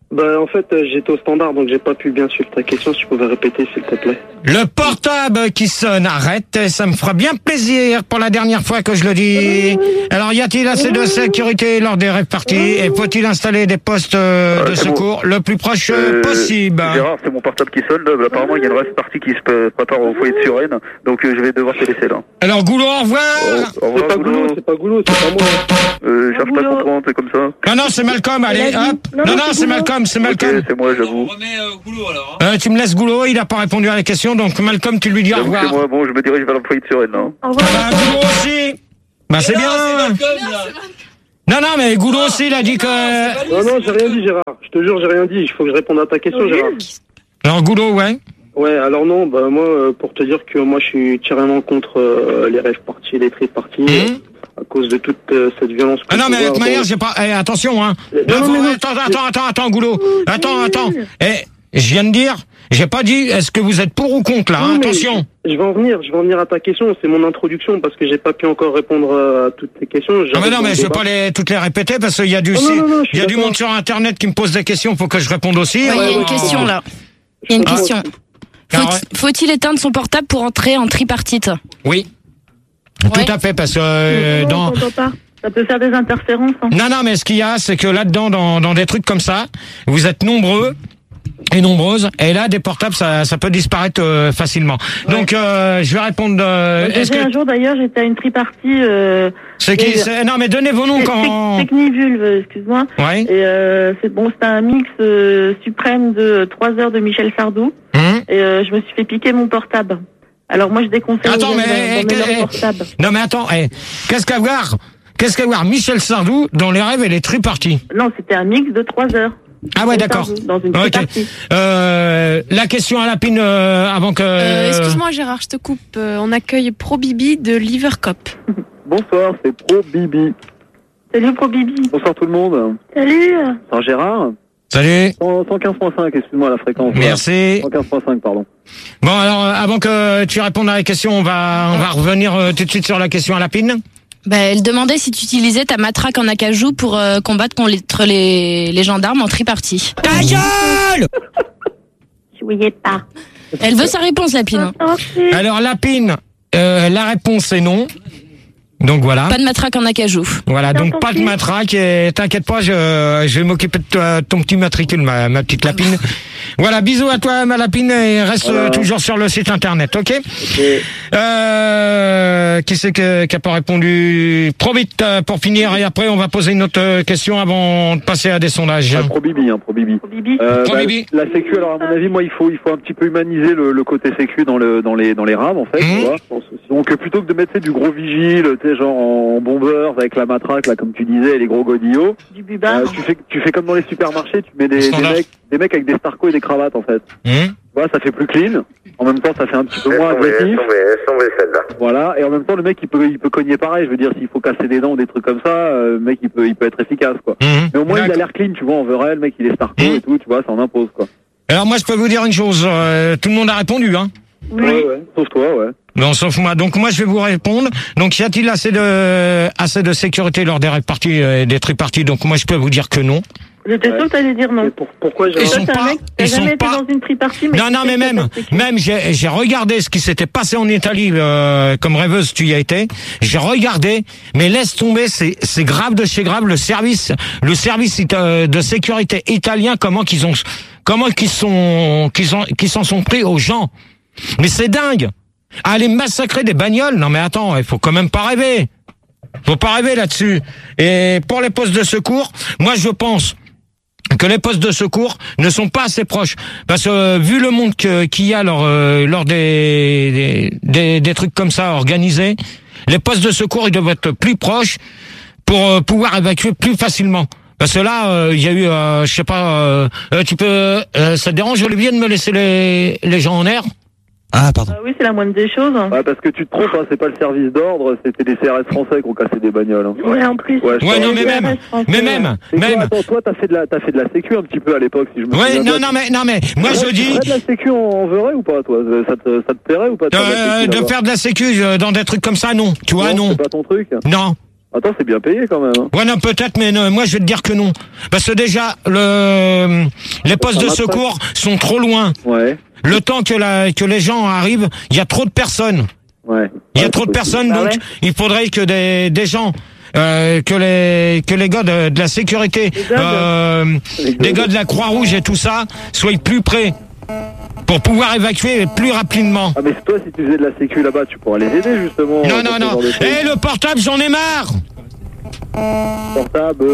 Speaker 12: Bah en fait euh, j'étais au standard donc j'ai pas pu bien suivre ta question, si tu pouvais répéter s'il te plaît.
Speaker 2: Le portable qui sonne, arrête, ça me fera bien plaisir pour la dernière fois que je le dis. Alors y a-t-il assez de sécurité lors des rêves parties et faut-il installer des postes euh, de secours le plus proche
Speaker 7: Euh,
Speaker 2: possible?
Speaker 7: Gérard, c'est mon portable qui sonne. Là. Apparemment, il y a une rêve partie qui se prépare au foyer de Suresnes, donc euh, je vais devoir te laisser là.
Speaker 2: Alors Goulot, au revoir.
Speaker 7: Au, au revoir,
Speaker 12: C'est pas Goulot, c'est pas Goulot, c'est pas moi.
Speaker 7: Euh, cherche pas
Speaker 4: Goulot.
Speaker 7: ton compte, c'est comme ça.
Speaker 2: Non, non, c'est Malcolm, allez,
Speaker 4: Il a dit-
Speaker 2: hop.
Speaker 4: Non,
Speaker 2: Non,
Speaker 4: non,
Speaker 2: non,
Speaker 4: c'est
Speaker 2: c'est
Speaker 4: Goulot.
Speaker 2: Malcolm, c'est
Speaker 7: Ok,
Speaker 2: Malcolm.
Speaker 7: c'est moi, j'avoue.
Speaker 11: On remet euh, Goulot alors. Hein.
Speaker 2: Euh, tu me laisses Goulot, il a pas répondu à la question, donc Malcolm, tu lui dis au
Speaker 7: J'avoue que
Speaker 2: revoir.
Speaker 7: c'est moi. Bon, je me dirige vers le foyer de Suresnes. Hein.
Speaker 4: Au revoir.
Speaker 2: Ah bah, Goulot aussi. Bah c'est
Speaker 11: Non,
Speaker 2: bien.
Speaker 11: c'est Malcolm, là.
Speaker 2: Non, non, mais Goulot aussi, il a dit que...
Speaker 12: Non non j'ai rien dit Gérard, je te jure j'ai rien dit, il faut que je réponde à ta question Gérard.
Speaker 2: Alors Goulot, ouais.
Speaker 12: Ouais alors non, bah moi euh, pour te dire que moi je suis carrément contre euh, les rêves parties, les tripes parties,
Speaker 2: Mmh.
Speaker 12: euh, à cause de toute euh, cette violence.
Speaker 2: Ah
Speaker 12: qu'on
Speaker 2: non, mais
Speaker 12: peut
Speaker 2: de toute
Speaker 12: voir
Speaker 2: manière,
Speaker 12: dans-
Speaker 2: j'ai pas... Eh, attention, hein.
Speaker 12: Non,
Speaker 2: Là,
Speaker 12: non,
Speaker 2: faut-
Speaker 12: mais non,
Speaker 2: Attends, attends, attends, attends, Goulot. Attends, attends. Eh, je viens de dire, j'ai pas dit, est-ce que vous êtes pour ou contre, là, hein,
Speaker 12: Non, mais
Speaker 2: attention.
Speaker 12: Je vais en venir, je vais en venir à ta question, c'est mon introduction parce que j'ai pas pu encore répondre à toutes tes questions.
Speaker 2: Ah mais non, mais je vais
Speaker 12: vais
Speaker 2: pas les, toutes les répéter parce qu'il y a du,
Speaker 12: Oh, non, non, non, je suis
Speaker 2: il y a du
Speaker 12: d'accord.
Speaker 2: monde sur Internet qui me pose des questions, faut que je réponde aussi.
Speaker 8: Ouais, il y a
Speaker 2: Alors,
Speaker 8: une question là. Il y a une
Speaker 2: Ah.
Speaker 8: question.
Speaker 2: Ah,
Speaker 8: Faut-
Speaker 2: ouais.
Speaker 8: Faut-il éteindre son portable pour entrer en tripartite?
Speaker 2: Oui.
Speaker 8: Ouais.
Speaker 2: Tout à fait, parce que euh,
Speaker 4: Non,
Speaker 2: dans...
Speaker 4: on t'entend pas. Ça peut faire des interférences. Hein.
Speaker 2: Non, non, mais ce qu'il y a, c'est que là-dedans, dans, dans des trucs comme ça, vous êtes nombreux et nombreuses, et là, des portables, ça, ça peut disparaître euh, facilement. Donc, euh, je vais répondre... Euh,
Speaker 4: J'ai
Speaker 2: est-ce
Speaker 4: fait
Speaker 2: que
Speaker 4: un jour d'ailleurs, j'étais à une tripartie. Euh,
Speaker 2: c'est qui
Speaker 4: et-
Speaker 2: c'est- Non, mais donnez vos noms
Speaker 4: Tec-
Speaker 2: quand...
Speaker 4: Technivulve, excuse-moi.
Speaker 2: Ouais.
Speaker 4: Et euh, c'est bon, c'était un mix euh, suprême de trois heures de Michel Sardou.
Speaker 2: Hum.
Speaker 4: Et euh, je me suis fait piquer mon portable. Alors moi je déconseille
Speaker 2: Attends,
Speaker 4: aux gens
Speaker 2: mais-
Speaker 4: d'emmener
Speaker 2: eh,
Speaker 4: leur portable.
Speaker 2: Non, mais attends, eh, qu'est-ce qu'à voir Qu'est-ce qu'à voir Michel Sardou, dans les rêves, elle est tripartie.
Speaker 4: Non, c'était un mix de trois heures.
Speaker 2: Ah ouais,
Speaker 4: Michel
Speaker 2: d'accord.
Speaker 4: Sardou, Dans une
Speaker 2: Ok.
Speaker 4: tripartie.
Speaker 2: Euh, la question à la pine euh, avant que...
Speaker 9: Euh, Excuse-moi Gérard, je te coupe. Euh, on accueille Pro Bibi de Livercop.
Speaker 10: Bonsoir, c'est Pro Bibi.
Speaker 4: Salut Pro Bibi.
Speaker 10: Bonsoir tout le monde.
Speaker 4: Salut.
Speaker 10: C'est Gérard.
Speaker 2: Salut.
Speaker 10: cent quinze virgule cinq, excuse-moi la fréquence.
Speaker 2: Merci.
Speaker 10: cent quinze virgule cinq, pardon.
Speaker 2: Bon, alors, euh, avant que tu répondes à la question, on va, on va revenir euh, tout de suite sur la question à la pine.
Speaker 8: Bah, elle demandait si tu utilisais ta matraque en acajou pour euh, combattre contre les, les gendarmes en tripartie.
Speaker 2: Ta gueule!
Speaker 4: Jouiez pas.
Speaker 8: Elle veut sa réponse, la pine.
Speaker 2: Alors, la pine, euh, la réponse est non. Donc voilà.
Speaker 8: Pas de matraque en acajou.
Speaker 2: Voilà, donc pas de matraque et t'inquiète pas, je, je vais m'occuper de toi, ton petit matricule, ma, ma petite lapine. Voilà, bisous à toi, ma lapine, et reste euh, toujours sur le site internet, ok, euh, Qui c'est que, qui a pas répondu? Trop vite euh, pour finir, et après on va poser une autre euh, question avant de passer à des sondages.
Speaker 10: Ah, Pro Bibi, hein, Pro Bibi. Euh,
Speaker 2: Pro
Speaker 10: bah,
Speaker 2: Bibi.
Speaker 10: La sécu, alors à mon avis, moi, il faut, il faut un petit peu humaniser le, le côté sécu dans le, dans les, dans les rames, en fait.
Speaker 2: Mmh.
Speaker 10: Tu vois. Donc plutôt que de mettre tu sais, du gros vigile, tu sais, genre en bombeur avec la matraque, là, comme tu disais, et les gros godillots.
Speaker 4: Du bubard.
Speaker 10: Euh, tu fais, tu fais comme dans les supermarchés, tu mets des, des
Speaker 2: Standard.
Speaker 10: mecs, des mecs avec des starcos et des cravates, en fait.
Speaker 2: Mmh.
Speaker 10: Tu vois, ça fait plus clean. En même temps, ça fait un petit peu moins agressif. Voilà. Et en même temps, le mec, il peut, il peut cogner pareil. Je veux dire, s'il faut casser des dents ou des trucs comme ça, euh, le mec, il peut, il peut être efficace, quoi.
Speaker 2: Mmh.
Speaker 10: Mais au moins, il a
Speaker 2: D'accord.
Speaker 10: l'air clean, tu vois, en vrai, le mec, il est starco
Speaker 2: Mmh.
Speaker 10: et tout, tu vois, ça en impose, quoi.
Speaker 2: Alors moi je peux vous dire une chose, euh, tout le monde a répondu, hein.
Speaker 4: Oui.
Speaker 10: Ouais, ouais. Sauf toi, ouais.
Speaker 2: Non, sauf moi. Donc moi, je vais vous répondre. Donc, y a-t-il assez de assez de sécurité lors des réparties et des triparties? Donc moi, je peux vous dire que non.
Speaker 4: J'étais sûre que t'allais dire non.
Speaker 12: Pour, pourquoi j'ai
Speaker 2: Ils
Speaker 4: Toi,
Speaker 2: sont
Speaker 4: t'es un
Speaker 2: pas-
Speaker 4: mec, t'as
Speaker 2: ils
Speaker 4: jamais
Speaker 2: sont
Speaker 4: été
Speaker 2: pas-
Speaker 4: dans une tripartie, mais
Speaker 2: Non,
Speaker 4: tu
Speaker 2: non,
Speaker 4: sais
Speaker 2: mais
Speaker 4: que
Speaker 2: même,
Speaker 4: c'est sécu.
Speaker 2: même, j'ai j'ai regardé ce qui s'était passé en Italie euh, comme rêveuse, tu y as été. J'ai regardé, mais laisse tomber, c'est c'est grave de chez grave. Le service, le service euh, de sécurité italien, comment qu'ils ont, comment qu'ils sont, qu'ils ont, qu'ils s'en sont pris aux gens. Mais c'est dingue. Aller massacrer des bagnoles, non mais attends, il faut quand même pas rêver. Faut pas rêver là-dessus. Et pour les postes de secours, moi je pense que les postes de secours ne sont pas assez proches. Parce que euh, vu le monde que- qu'il y a lors, euh, lors des, des, des, des trucs comme ça organisés, les postes de secours ils doivent être plus proches pour euh, pouvoir évacuer plus facilement. Parce que là, euh, il y a eu, euh, je sais pas, euh, euh, tu peux, euh, ça te dérange Olivier de me laisser les, les gens en air?
Speaker 3: Ah, pardon.
Speaker 4: Ah oui, c'est la moindre des choses.
Speaker 10: Ouais, parce que tu te trompes, hein, c'est pas le service d'ordre, c'était des C R S français qui ont cassé des bagnoles. Hein.
Speaker 4: Ouais, en plus.
Speaker 10: Ouais, je
Speaker 2: Ouais,
Speaker 10: pense.
Speaker 2: non mais même, mais même,
Speaker 10: Et toi,
Speaker 2: même.
Speaker 10: attends, toi, t'as fait de la, t'as fait de la sécu un petit peu à l'époque, si je me
Speaker 2: Ouais,
Speaker 10: souviens
Speaker 2: non,
Speaker 10: bien.
Speaker 2: non mais, non mais, moi
Speaker 10: Ouais,
Speaker 2: je
Speaker 10: tu
Speaker 2: dis.
Speaker 10: ferais de la sécu en, en verrais ou pas, toi? Ça te, ça te plairait ou pas de faire de la
Speaker 2: Euh,
Speaker 10: sécu,
Speaker 2: de
Speaker 10: là-bas?
Speaker 2: faire de la sécu euh, dans des trucs comme ça, non. Tu vois, non.
Speaker 10: C'est pas ton truc?
Speaker 2: Non.
Speaker 10: Attends, c'est bien payé quand même. Hein.
Speaker 2: Ouais, non, peut-être, mais non, moi je vais te dire que non. Parce que déjà, le, les postes de secours sont trop loin.
Speaker 10: Ouais.
Speaker 2: Le temps que, la, que les gens arrivent, il y a trop de personnes.
Speaker 10: Ouais.
Speaker 2: Il y a
Speaker 10: ouais,
Speaker 2: trop de personnes,
Speaker 10: ah
Speaker 2: donc
Speaker 10: ouais.
Speaker 2: il faudrait que des, des gens, euh, que les que les gars de, de la sécurité, euh, des gars de la Croix-Rouge et tout ça, soient plus près pour pouvoir évacuer plus rapidement.
Speaker 10: Ah mais toi, si tu faisais de la sécu là-bas, tu pourrais les aider justement.
Speaker 2: Non, non, non. Eh, le portable, j'en ai marre.
Speaker 10: Portable.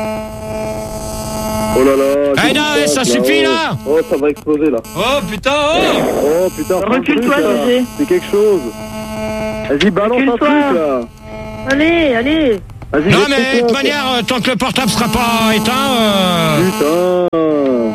Speaker 10: Oh là là.
Speaker 2: Eh non, ça suffit là.
Speaker 10: Oh, ça va exploser là.
Speaker 11: Oh putain, oh.
Speaker 10: Oh putain.
Speaker 4: Recule-toi, José.
Speaker 10: C'est quelque chose. Vas-y, balance un truc là.
Speaker 4: Allez, allez.
Speaker 2: Non mais de toute manière, euh, tant que le portable sera pas éteint. Euh...
Speaker 10: Putain.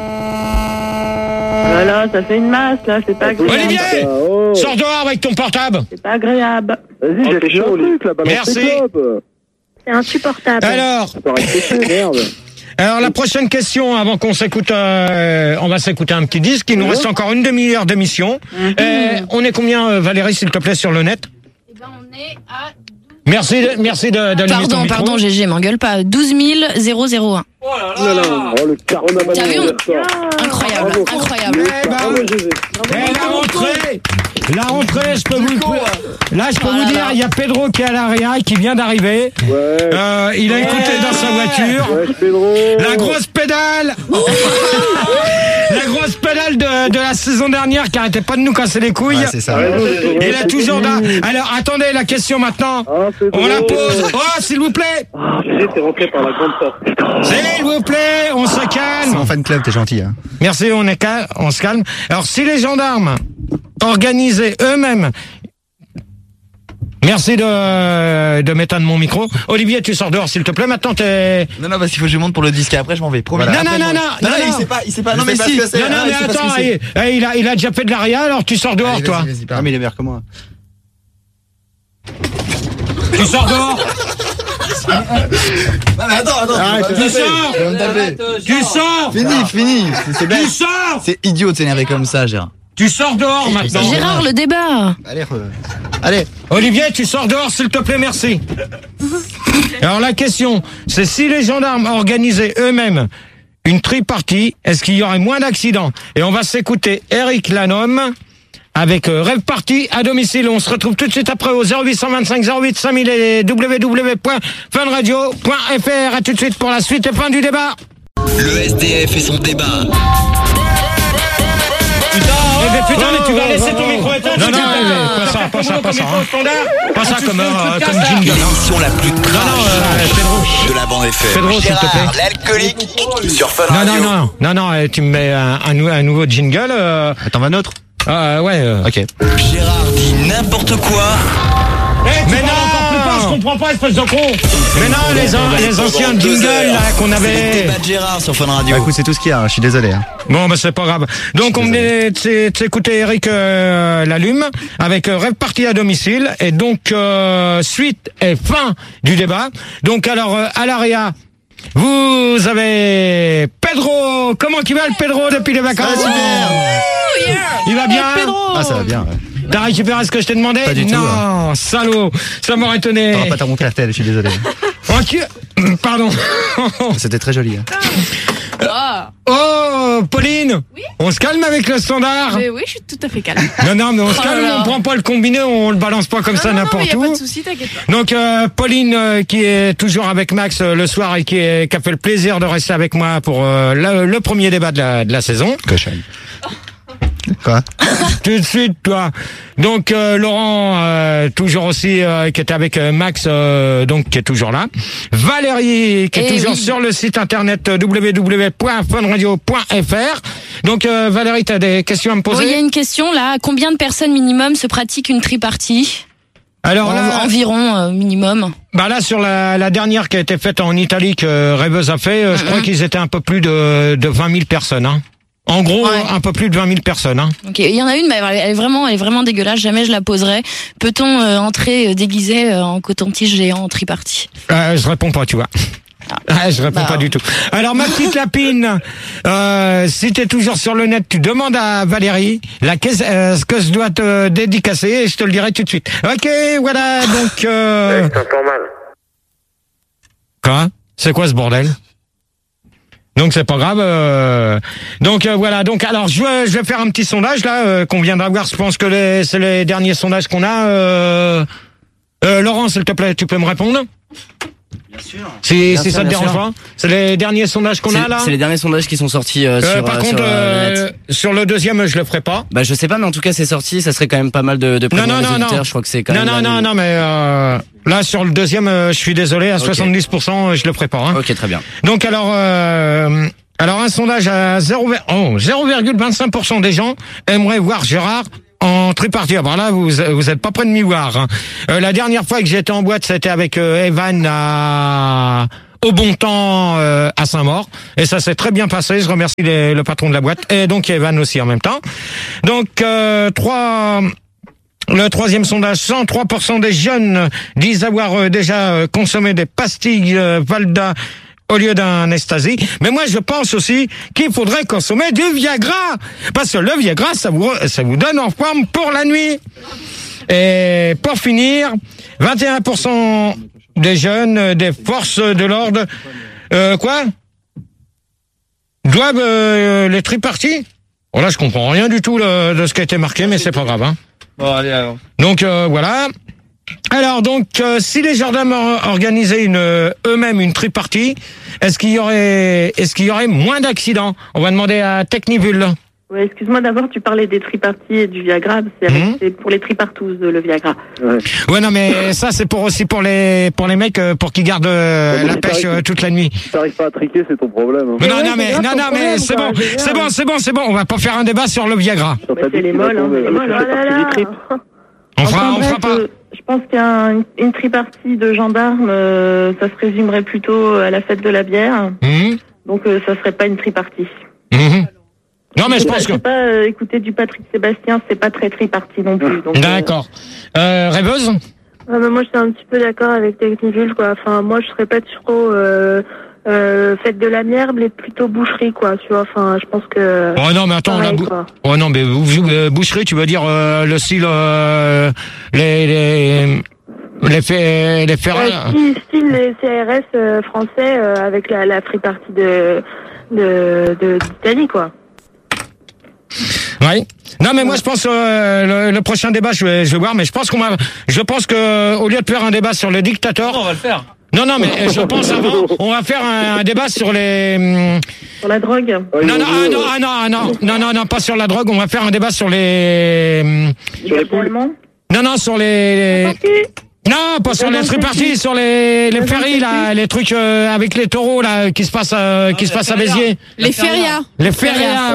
Speaker 4: Voilà, ça fait une masse là, c'est pas agréable.
Speaker 2: Olivier, oh. Sors dehors avec ton portable.
Speaker 4: C'est pas agréable.
Speaker 10: Vas-y, j'ai fait un truc là, balance.
Speaker 2: Merci.
Speaker 4: C'est insupportable.
Speaker 2: Alors.
Speaker 10: Merde.
Speaker 2: Alors la prochaine question, avant qu'on s'écoute, euh, on va s'écouter un petit disque. Il nous reste encore une demi-heure d'émission. Mm-hmm. euh, on est combien, euh, Valérie, s'il te plaît, sur le net?
Speaker 8: Eh ben, on est à...
Speaker 2: Merci, de, merci de, d'allumer
Speaker 8: Pardon,
Speaker 2: ton micro.
Speaker 8: pardon, G G, m'engueule pas. douze mille un.
Speaker 11: Oh là là.
Speaker 10: Oh le car, on a
Speaker 8: T'as vu, on... Incroyable, incroyable.
Speaker 2: Eh ben, eh, la rentrée, la rentrée, je peux vous, là, je peux
Speaker 8: Oh
Speaker 2: vous
Speaker 8: là
Speaker 2: dire,
Speaker 8: là.
Speaker 2: il y a Pedro qui est à l'arrière, qui vient d'arriver.
Speaker 10: Ouais.
Speaker 2: Euh, il a
Speaker 8: Ouais.
Speaker 2: écouté dans sa voiture.
Speaker 10: Ouais, Pedro.
Speaker 2: La grosse pédale. La grosse pédale de, de la saison dernière qui arrêtait pas de nous casser les couilles.
Speaker 3: Ouais, c'est ça.
Speaker 2: Il est toujours là. Alors, attendez, la question maintenant.
Speaker 10: Ah,
Speaker 2: On la pose. Oh, s'il vous plaît.
Speaker 12: Ah, José, t'es rentré par la grande porte.
Speaker 2: S'il vous plaît, on se
Speaker 3: C'est
Speaker 2: calme.
Speaker 3: mon fan club, t'es gentil. Hein.
Speaker 2: Merci, on est cal- on se calme. Alors, si les gendarmes organisaient eux-mêmes. Merci de, de m'éteindre mon micro. Olivier, tu sors dehors, s'il te plaît. Maintenant, t'es...
Speaker 3: Non, non, parce qu'il faut que je monte pour le disque et après je m'en vais. Promis.
Speaker 2: Non, non,
Speaker 3: Après,
Speaker 2: non,
Speaker 3: je
Speaker 2: non,
Speaker 3: m'en vais.
Speaker 2: non,
Speaker 3: il
Speaker 2: non.
Speaker 3: sait pas, il sait pas. Non, mais
Speaker 2: Je sais
Speaker 3: si.
Speaker 2: pas ce que c'est. Non, non,
Speaker 3: Ah,
Speaker 2: mais
Speaker 3: il sait pas ce
Speaker 2: attends,
Speaker 3: que c'est.
Speaker 2: il, eh, il a, il a déjà fait de l'aria, alors tu sors dehors,
Speaker 3: Allez,
Speaker 2: toi.
Speaker 3: vas-y, vas-y, pardon. Ah, mais il est meilleur que moi.
Speaker 2: Tu sors dehors.
Speaker 3: Non, mais attends, attends.
Speaker 2: Arrête,
Speaker 3: tu
Speaker 2: tu
Speaker 3: vas me
Speaker 2: sors.
Speaker 3: taper, tu vas me taper.
Speaker 2: Tu sors.
Speaker 3: Fini, fini. C'est bête.
Speaker 2: Tu sors.
Speaker 3: C'est idiot de s'énerver comme ça, Gérard.
Speaker 2: Tu sors dehors maintenant.
Speaker 8: Gérard, le débat.
Speaker 3: Allez, re... Allez.
Speaker 2: Olivier, tu sors dehors, s'il te plaît, merci. Alors la question, c'est si les gendarmes organisaient eux-mêmes une tri-party, est-ce qu'il y aurait moins d'accidents? Et on va s'écouter Eric Lanhomme avec euh, Rêve Party à domicile. On se retrouve tout de suite après au zéro huit cent vingt-cinq zéro huit cinq mille et w w w point fun radio point f r. À tout de suite pour la suite et fin du débat.
Speaker 1: Le S D F et son débat.
Speaker 2: Eh ben, putain, mais tu vas laisser ton micro éteint. Non, non, pas ça, pas ça, pas ça. Pas ça comme, euh, comme jingle.
Speaker 1: L'émission la plus
Speaker 2: Non,
Speaker 1: trash
Speaker 2: non, euh, Pedro.
Speaker 1: de la bande F M.
Speaker 2: Pedro, s'il te
Speaker 1: Gérard,
Speaker 2: plaît.
Speaker 1: l'alcoolique sur Fun
Speaker 2: Non,
Speaker 1: Radio.
Speaker 2: non, non, non, non, euh, tu me mets un, un, nou- un nouveau jingle. Euh,
Speaker 3: Attends, va notre.
Speaker 2: euh, ouais. Euh.
Speaker 3: Ok.
Speaker 1: Gérard dit n'importe quoi.
Speaker 2: Mais non, je comprends pas, espèce de con. Mais non, les, an- les anciens jingles là qu'on
Speaker 1: C'est le
Speaker 2: avait.
Speaker 1: débat de Gérard sur Fun Radio.
Speaker 3: Bah écoute, c'est tout ce qu'il y a. Je suis désolé. Hein.
Speaker 2: Bon, bah c'est pas grave. Donc on venait de s'é- de s'écouter Eric euh, Lalume avec euh, Rêve Party à domicile et donc euh, suite et fin du débat. Donc alors euh, à l'Aria, vous avez Pedro. Comment qu'il va le Pedro depuis les vacances? Il va bien.
Speaker 3: Ah, ça va bien. Ouais.
Speaker 2: T'as récupéré ce que je t'ai demandé?
Speaker 3: Pas du tout,
Speaker 2: Non, salaud. Ça m'aurait étonné.
Speaker 3: On va pas te remonter la tête. Je suis désolé.
Speaker 2: Ok. Pardon.
Speaker 3: C'était très joli. Hein.
Speaker 2: Oh, Pauline. Oui. On se calme avec le standard.
Speaker 9: Mais oui, je suis tout à fait calme.
Speaker 2: Non, non, mais on se
Speaker 9: Oh
Speaker 2: calme,
Speaker 9: là là.
Speaker 2: on prend pas le combiné, on le balance pas comme
Speaker 9: Non,
Speaker 2: ça
Speaker 9: non, non,
Speaker 2: n'importe
Speaker 9: mais y a
Speaker 2: où.
Speaker 9: pas de souci, t'inquiète pas.
Speaker 2: Donc euh, Pauline euh, qui est toujours avec Max euh, le soir et qui, est, qui a fait le plaisir de rester avec moi pour euh, le, le premier débat de la, de la saison.
Speaker 3: Cochonne. Quoi?
Speaker 2: Tout de suite, toi. Donc euh, Laurent, euh, toujours aussi, euh, qui était avec euh, Max, euh, donc qui est toujours là. Valérie, qui est
Speaker 8: Eh
Speaker 2: toujours
Speaker 8: oui.
Speaker 2: sur le site internet euh, w w w point fun radio point f r. Donc euh, Valérie, t'as des questions à me
Speaker 8: Bon,
Speaker 2: poser?
Speaker 8: il y a une question là. Combien de personnes minimum se pratique une tri-party?
Speaker 2: Alors là,
Speaker 8: En- Environ euh, minimum.
Speaker 2: bah là sur la, la dernière qui a été faite en Italie que Rêveuse a fait, euh, je crois qu'ils étaient un peu plus de, de vingt mille personnes. Hein. En gros,
Speaker 8: Ouais.
Speaker 2: un peu plus de vingt mille personnes. Hein.
Speaker 8: Ok, il y en a une, mais elle est vraiment, elle est vraiment dégueulasse. Jamais je la poserai. Peut-on euh, entrer euh, déguisé euh, en coton-tige géant en tri-party?
Speaker 2: Euh, je réponds pas, tu vois. Ah, je réponds
Speaker 8: Bah.
Speaker 2: pas du tout. Alors ma petite lapine, euh, si t'es toujours sur le net, tu demandes à Valérie la caisse, euh, ce que je dois te dédicacer et je te le dirai tout de suite. Ok, voilà, donc... Euh...
Speaker 6: Je t'entends mal.
Speaker 2: Quoi? C'est quoi ce bordel? Donc c'est pas grave. Euh... Donc euh, voilà. Donc alors je vais, je vais faire un petit sondage là euh, qu'on vient d'avoir. Je pense que les, c'est les derniers sondages qu'on a. Euh... Euh, Laurent, s'il te plaît, tu peux me répondre?
Speaker 13: Bien sûr.
Speaker 2: Si,
Speaker 13: Bien
Speaker 2: si
Speaker 13: sûr,
Speaker 2: ça te
Speaker 13: bien
Speaker 2: dérange
Speaker 13: sûr.
Speaker 2: pas. C'est les derniers sondages qu'on
Speaker 13: C'est-
Speaker 2: a là.
Speaker 13: C'est les derniers sondages qui sont sortis euh,
Speaker 2: Euh,
Speaker 13: sur.
Speaker 2: par
Speaker 13: euh,
Speaker 2: contre,
Speaker 13: sur, euh, le
Speaker 2: euh,
Speaker 13: net.
Speaker 2: sur le deuxième, je le ferai pas.
Speaker 13: Bah je sais pas, mais en tout cas c'est sorti. Ça serait quand même pas mal de, de
Speaker 2: Non,
Speaker 13: prévenir
Speaker 2: non,
Speaker 13: les
Speaker 2: non,
Speaker 13: auditeurs.
Speaker 2: non.
Speaker 13: Je crois que c'est quand
Speaker 2: Non,
Speaker 13: même.
Speaker 2: non, non, non, mais euh, là sur le deuxième, euh, je suis désolé, à
Speaker 13: Ok.
Speaker 2: soixante-dix pour cent, je le ferai pas. Hein.
Speaker 13: Ok, très bien.
Speaker 2: Donc alors, euh, alors un sondage à zéro virgule vingt-cinq pour cent des gens aimeraient voir Gérard en tripartite. Alors là, vous vous êtes pas près de m'y voir. Hein. Euh, la dernière fois que j'étais en boîte, c'était avec euh, Evan à au bon temps euh, à Saint-Maur, et ça s'est très bien passé. Je remercie les- le patron de la boîte et donc Evan aussi en même temps. Donc euh, trois. Le troisième sondage, cent trois pour cent des jeunes disent avoir euh, déjà euh, consommé des pastilles euh, Valda au lieu d'un ecstasy. Mais moi, je pense aussi qu'il faudrait consommer du Viagra. Parce que le Viagra, ça vous, ça vous donne en forme pour la nuit. Et pour finir, vingt et un pour cent des jeunes euh, des forces de l'ordre, euh, quoi? Doivent euh, les tripartis? Bon, là, je comprends rien du tout là, de ce qui a été marqué, mais c'est pas grave, hein.
Speaker 11: Bon, allez, alors.
Speaker 2: Donc euh, voilà. Alors donc, euh, si les gendarmes or- organisaient une, euh, eux-mêmes une tripartie, est-ce qu'il y aurait, est-ce qu'il y aurait moins d'accidents? On va demander à Technivul.
Speaker 4: Ouais, excuse-moi, d'abord, tu parlais des triparties et du Viagra. C'est, avec-
Speaker 2: Mhm.
Speaker 4: c'est pour les tripartous, euh, le Viagra.
Speaker 2: Ouais, non, mais ça c'est pour aussi pour les pour les mecs euh, pour qu'ils gardent euh,
Speaker 10: Ouais, mais
Speaker 2: la
Speaker 10: si
Speaker 2: pêche
Speaker 10: t'arrives-
Speaker 2: euh, toute la nuit.
Speaker 10: Si t'arrives pas à triquer, c'est ton problème. Hein.
Speaker 2: Mais non,
Speaker 4: ouais,
Speaker 2: non,
Speaker 4: c'est
Speaker 2: mais
Speaker 4: grave
Speaker 2: non,
Speaker 4: ton
Speaker 2: non, mais
Speaker 4: problème,
Speaker 2: c'est
Speaker 4: quoi,
Speaker 2: bon,
Speaker 4: je veux dire.
Speaker 2: c'est bon, c'est bon, c'est bon. On va pas faire un débat sur le Viagra.
Speaker 10: Sur
Speaker 4: Bah,
Speaker 10: ta
Speaker 4: c'est
Speaker 10: bite,
Speaker 4: les
Speaker 10: il va
Speaker 4: molles, hein,
Speaker 10: tomber.
Speaker 4: c'est les molles.
Speaker 10: Ça
Speaker 4: Oh
Speaker 10: fait
Speaker 4: là
Speaker 10: partie
Speaker 4: là.
Speaker 10: du trip.
Speaker 2: On fera,
Speaker 4: Enfin,
Speaker 2: on fera
Speaker 4: bref,
Speaker 2: pas.
Speaker 4: euh, je pense qu'une une tripartie de gendarmes, euh, ça se résumerait plutôt à la fête de la bière.
Speaker 2: Mhm,
Speaker 4: Donc, euh, ça serait pas une tripartie.
Speaker 2: mhm. Non, mais je
Speaker 4: C'est
Speaker 2: pense
Speaker 4: pas,
Speaker 2: que.
Speaker 4: c'est pas euh, écouter du Patrick Sébastien, c'est pas très tripartie non plus. Donc, euh,
Speaker 2: D'accord. Euh, rêveuse.
Speaker 4: Ah, mais moi, je suis un petit peu d'accord avec Technivul, quoi. Enfin, moi, je serais pas trop euh, euh, fête de la bière, mais plutôt boucherie, quoi. Tu vois, enfin, je pense que.
Speaker 2: Oh non, mais attends,
Speaker 4: pareil,
Speaker 2: la bou-
Speaker 4: quoi.
Speaker 2: oh non, mais bou- euh, boucherie, tu veux dire euh, le style euh, les les les faits les faits.
Speaker 4: Ouais, style, style les C R S euh, français euh, avec la, la free party de de de- d'Italie, quoi.
Speaker 2: Ouais. Non, mais moi je pense euh, le, le prochain débat, je vais je vais voir, mais je pense qu'on va, je pense que au lieu de faire un débat sur le dictateur,
Speaker 11: On va le faire.
Speaker 2: non non, mais je pense avant, on va faire un, un débat sur les. hum,
Speaker 4: Sur la drogue.
Speaker 2: Non non ah, non ah, non ah, non non non non pas sur la drogue, on va faire un débat sur les. hum,
Speaker 4: Sur les allemands.
Speaker 2: Non non sur les. Non, pas sur les triparties, sur les les ferries là, les trucs euh, avec les taureaux là qui se passent euh, qui se passent à Béziers.
Speaker 9: Les férias.
Speaker 2: Les férias,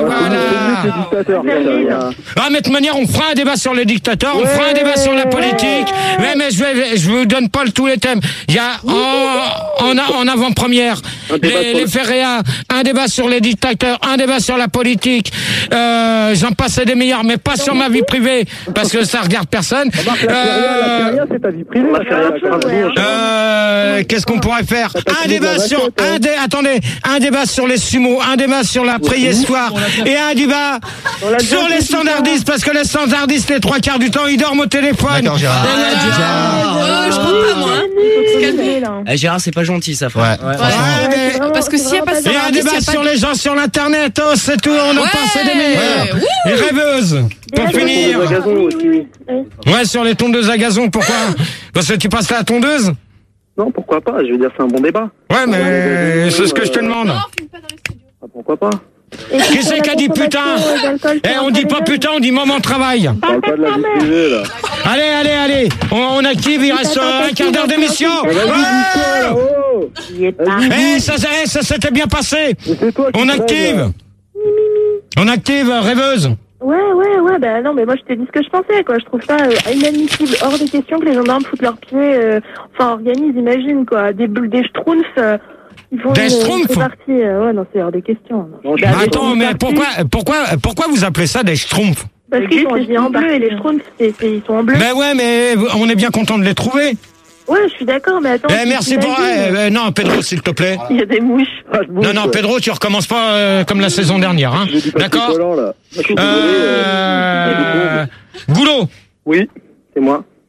Speaker 2: voilà. Ah, mais de toute manière, on fera un débat sur les dictateurs, on fera un débat sur la politique. Mais, mais je vais, je vous donne pas le- tous les thèmes. Il y a en, en, a- en avant-première les, les férias, un débat sur les dictateurs, un débat sur la politique. Euh, j'en passe des meilleurs, mais pas sur ma vie privée parce que ça regarde personne. Euh,
Speaker 10: c'est ta vie privée.
Speaker 2: euh, qu'est-ce qu'on pourrait faire? Un débat sur un dé, attendez, un débat sur les sumos, un débat sur la préhistoire et un débat sur les standardistes parce que les standardistes les trois quarts du temps ils dorment au téléphone.
Speaker 3: D'accord, Gérard.
Speaker 9: Oh, je crois pas, moi. hein. Faut se calmer.
Speaker 13: Eh, Gérard, c'est pas gentil ça.
Speaker 3: Ouais.
Speaker 13: frère.
Speaker 2: Ouais, mais-
Speaker 9: Parce que s'il n'y a pas de
Speaker 2: et un
Speaker 9: standardiste,
Speaker 2: débat
Speaker 9: il y a pas
Speaker 2: sur
Speaker 9: de-
Speaker 2: les gens sur l'internet, oh, c'est tout, on en
Speaker 9: Ouais.
Speaker 2: passe des meilleurs. Les rêveuses, pour finir. Ouais, sur les tondeuses à gazon, pourquoi? Parce que tu passes la tondeuse?
Speaker 12: Non, pourquoi pas? Je veux dire, c'est un bon débat.
Speaker 2: Ouais, mais c'est ce que je te demande.
Speaker 12: Ah, pourquoi pas?
Speaker 2: Qui c'est qui a dit putain? Eh, on dit pas putain, on dit maman travail.
Speaker 10: Parle pas de la vie privée, là.
Speaker 2: Allez, allez, allez, on, on active, il reste euh, un quart d'heure d'émission. Ouais.
Speaker 10: Oh!
Speaker 2: Eh, ça, ça, eh, ça s'était bien passé.
Speaker 10: C'est toi qui
Speaker 2: On
Speaker 10: traînes,
Speaker 2: active.
Speaker 10: là.
Speaker 2: On active, euh, rêveuse.
Speaker 4: Ouais, ouais, ouais, bah non, mais moi je t'ai dit ce que je pensais, quoi. Je trouve ça euh, inadmissible, hors des questions que les gendarmes foutent leurs pieds, euh, enfin organisent, imagine, quoi. Des boules, des schtroumpfs, euh, ils font
Speaker 2: Des
Speaker 4: une-
Speaker 2: schtroumpfs
Speaker 4: une partie, euh, ouais, non, c'est hors des questions. non.
Speaker 2: Mais
Speaker 4: Bah, des
Speaker 2: attends, mais
Speaker 4: parties,
Speaker 2: pourquoi, pourquoi, pourquoi vous appelez ça des schtroumpfs?
Speaker 4: Parce qu'ils sont habillés en bleu et les schtroumpfs, c'est, c'est, ils sont en bleu.
Speaker 2: Ben ouais, mais on est bien content de les trouver.
Speaker 4: Ouais, je suis d'accord, mais attends.
Speaker 2: Eh,
Speaker 4: tu
Speaker 2: merci pour.
Speaker 4: t'imagines,
Speaker 2: eh, eh, non, Pedro, s'il te plaît.
Speaker 4: il y a des mouches.
Speaker 10: Ah, je bouge,
Speaker 2: Non, non,
Speaker 10: ouais.
Speaker 2: Pedro, tu recommences pas euh, comme la saison dernière, hein.
Speaker 10: J'ai dit pas
Speaker 2: D'accord.
Speaker 10: collant, là. Je suis désolé, euh,
Speaker 2: Euh... Goulot.
Speaker 12: Oui, c'est moi.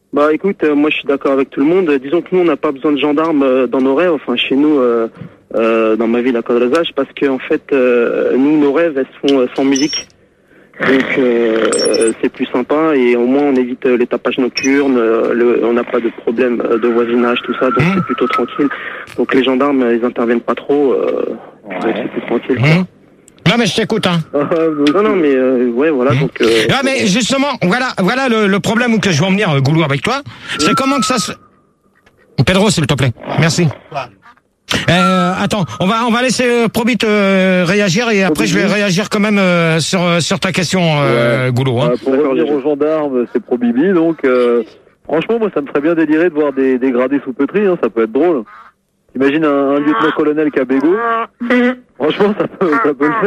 Speaker 12: Bah écoute, euh, moi je suis d'accord avec tout le monde. Euh, Disons que nous on n'a pas besoin de gendarmes euh, dans nos rêves, enfin chez nous, euh, euh, dans ma ville à Côte-d'Azur, parce que en fait, euh, nous nos rêves elles se font euh, sans musique. Donc euh, c'est plus sympa et au moins on évite euh, les tapages nocturnes, euh, le, on n'a pas de problème euh, de voisinage, tout ça, donc
Speaker 2: Mmh.
Speaker 12: c'est plutôt tranquille. Donc les gendarmes euh, ils interviennent pas trop, euh, donc c'est plus tranquille. quoi.
Speaker 2: Mmh. Non mais je t'écoute hein.
Speaker 12: Non non mais euh, ouais voilà donc. Euh,
Speaker 2: Ah mais justement, voilà, voilà le, le problème où que je veux en venir, euh, Goulou, avec toi. C'est comment que ça se... Pedro, s'il te plaît. Merci. Euh, attends, on va on va laisser euh, Probit euh, réagir et après je vais réagir quand même euh, sur sur ta question, euh, Goulou. Hein.
Speaker 10: Euh, pour revenir aux gendarmes, c'est pro Bibi, donc euh, franchement, moi, ça me ferait bien délirer de voir des, des gradés sous Petri, hein, ça peut être drôle. Imagine un, un lieutenant-colonel qui a bégo. Franchement, ça peut, ça peut le faire.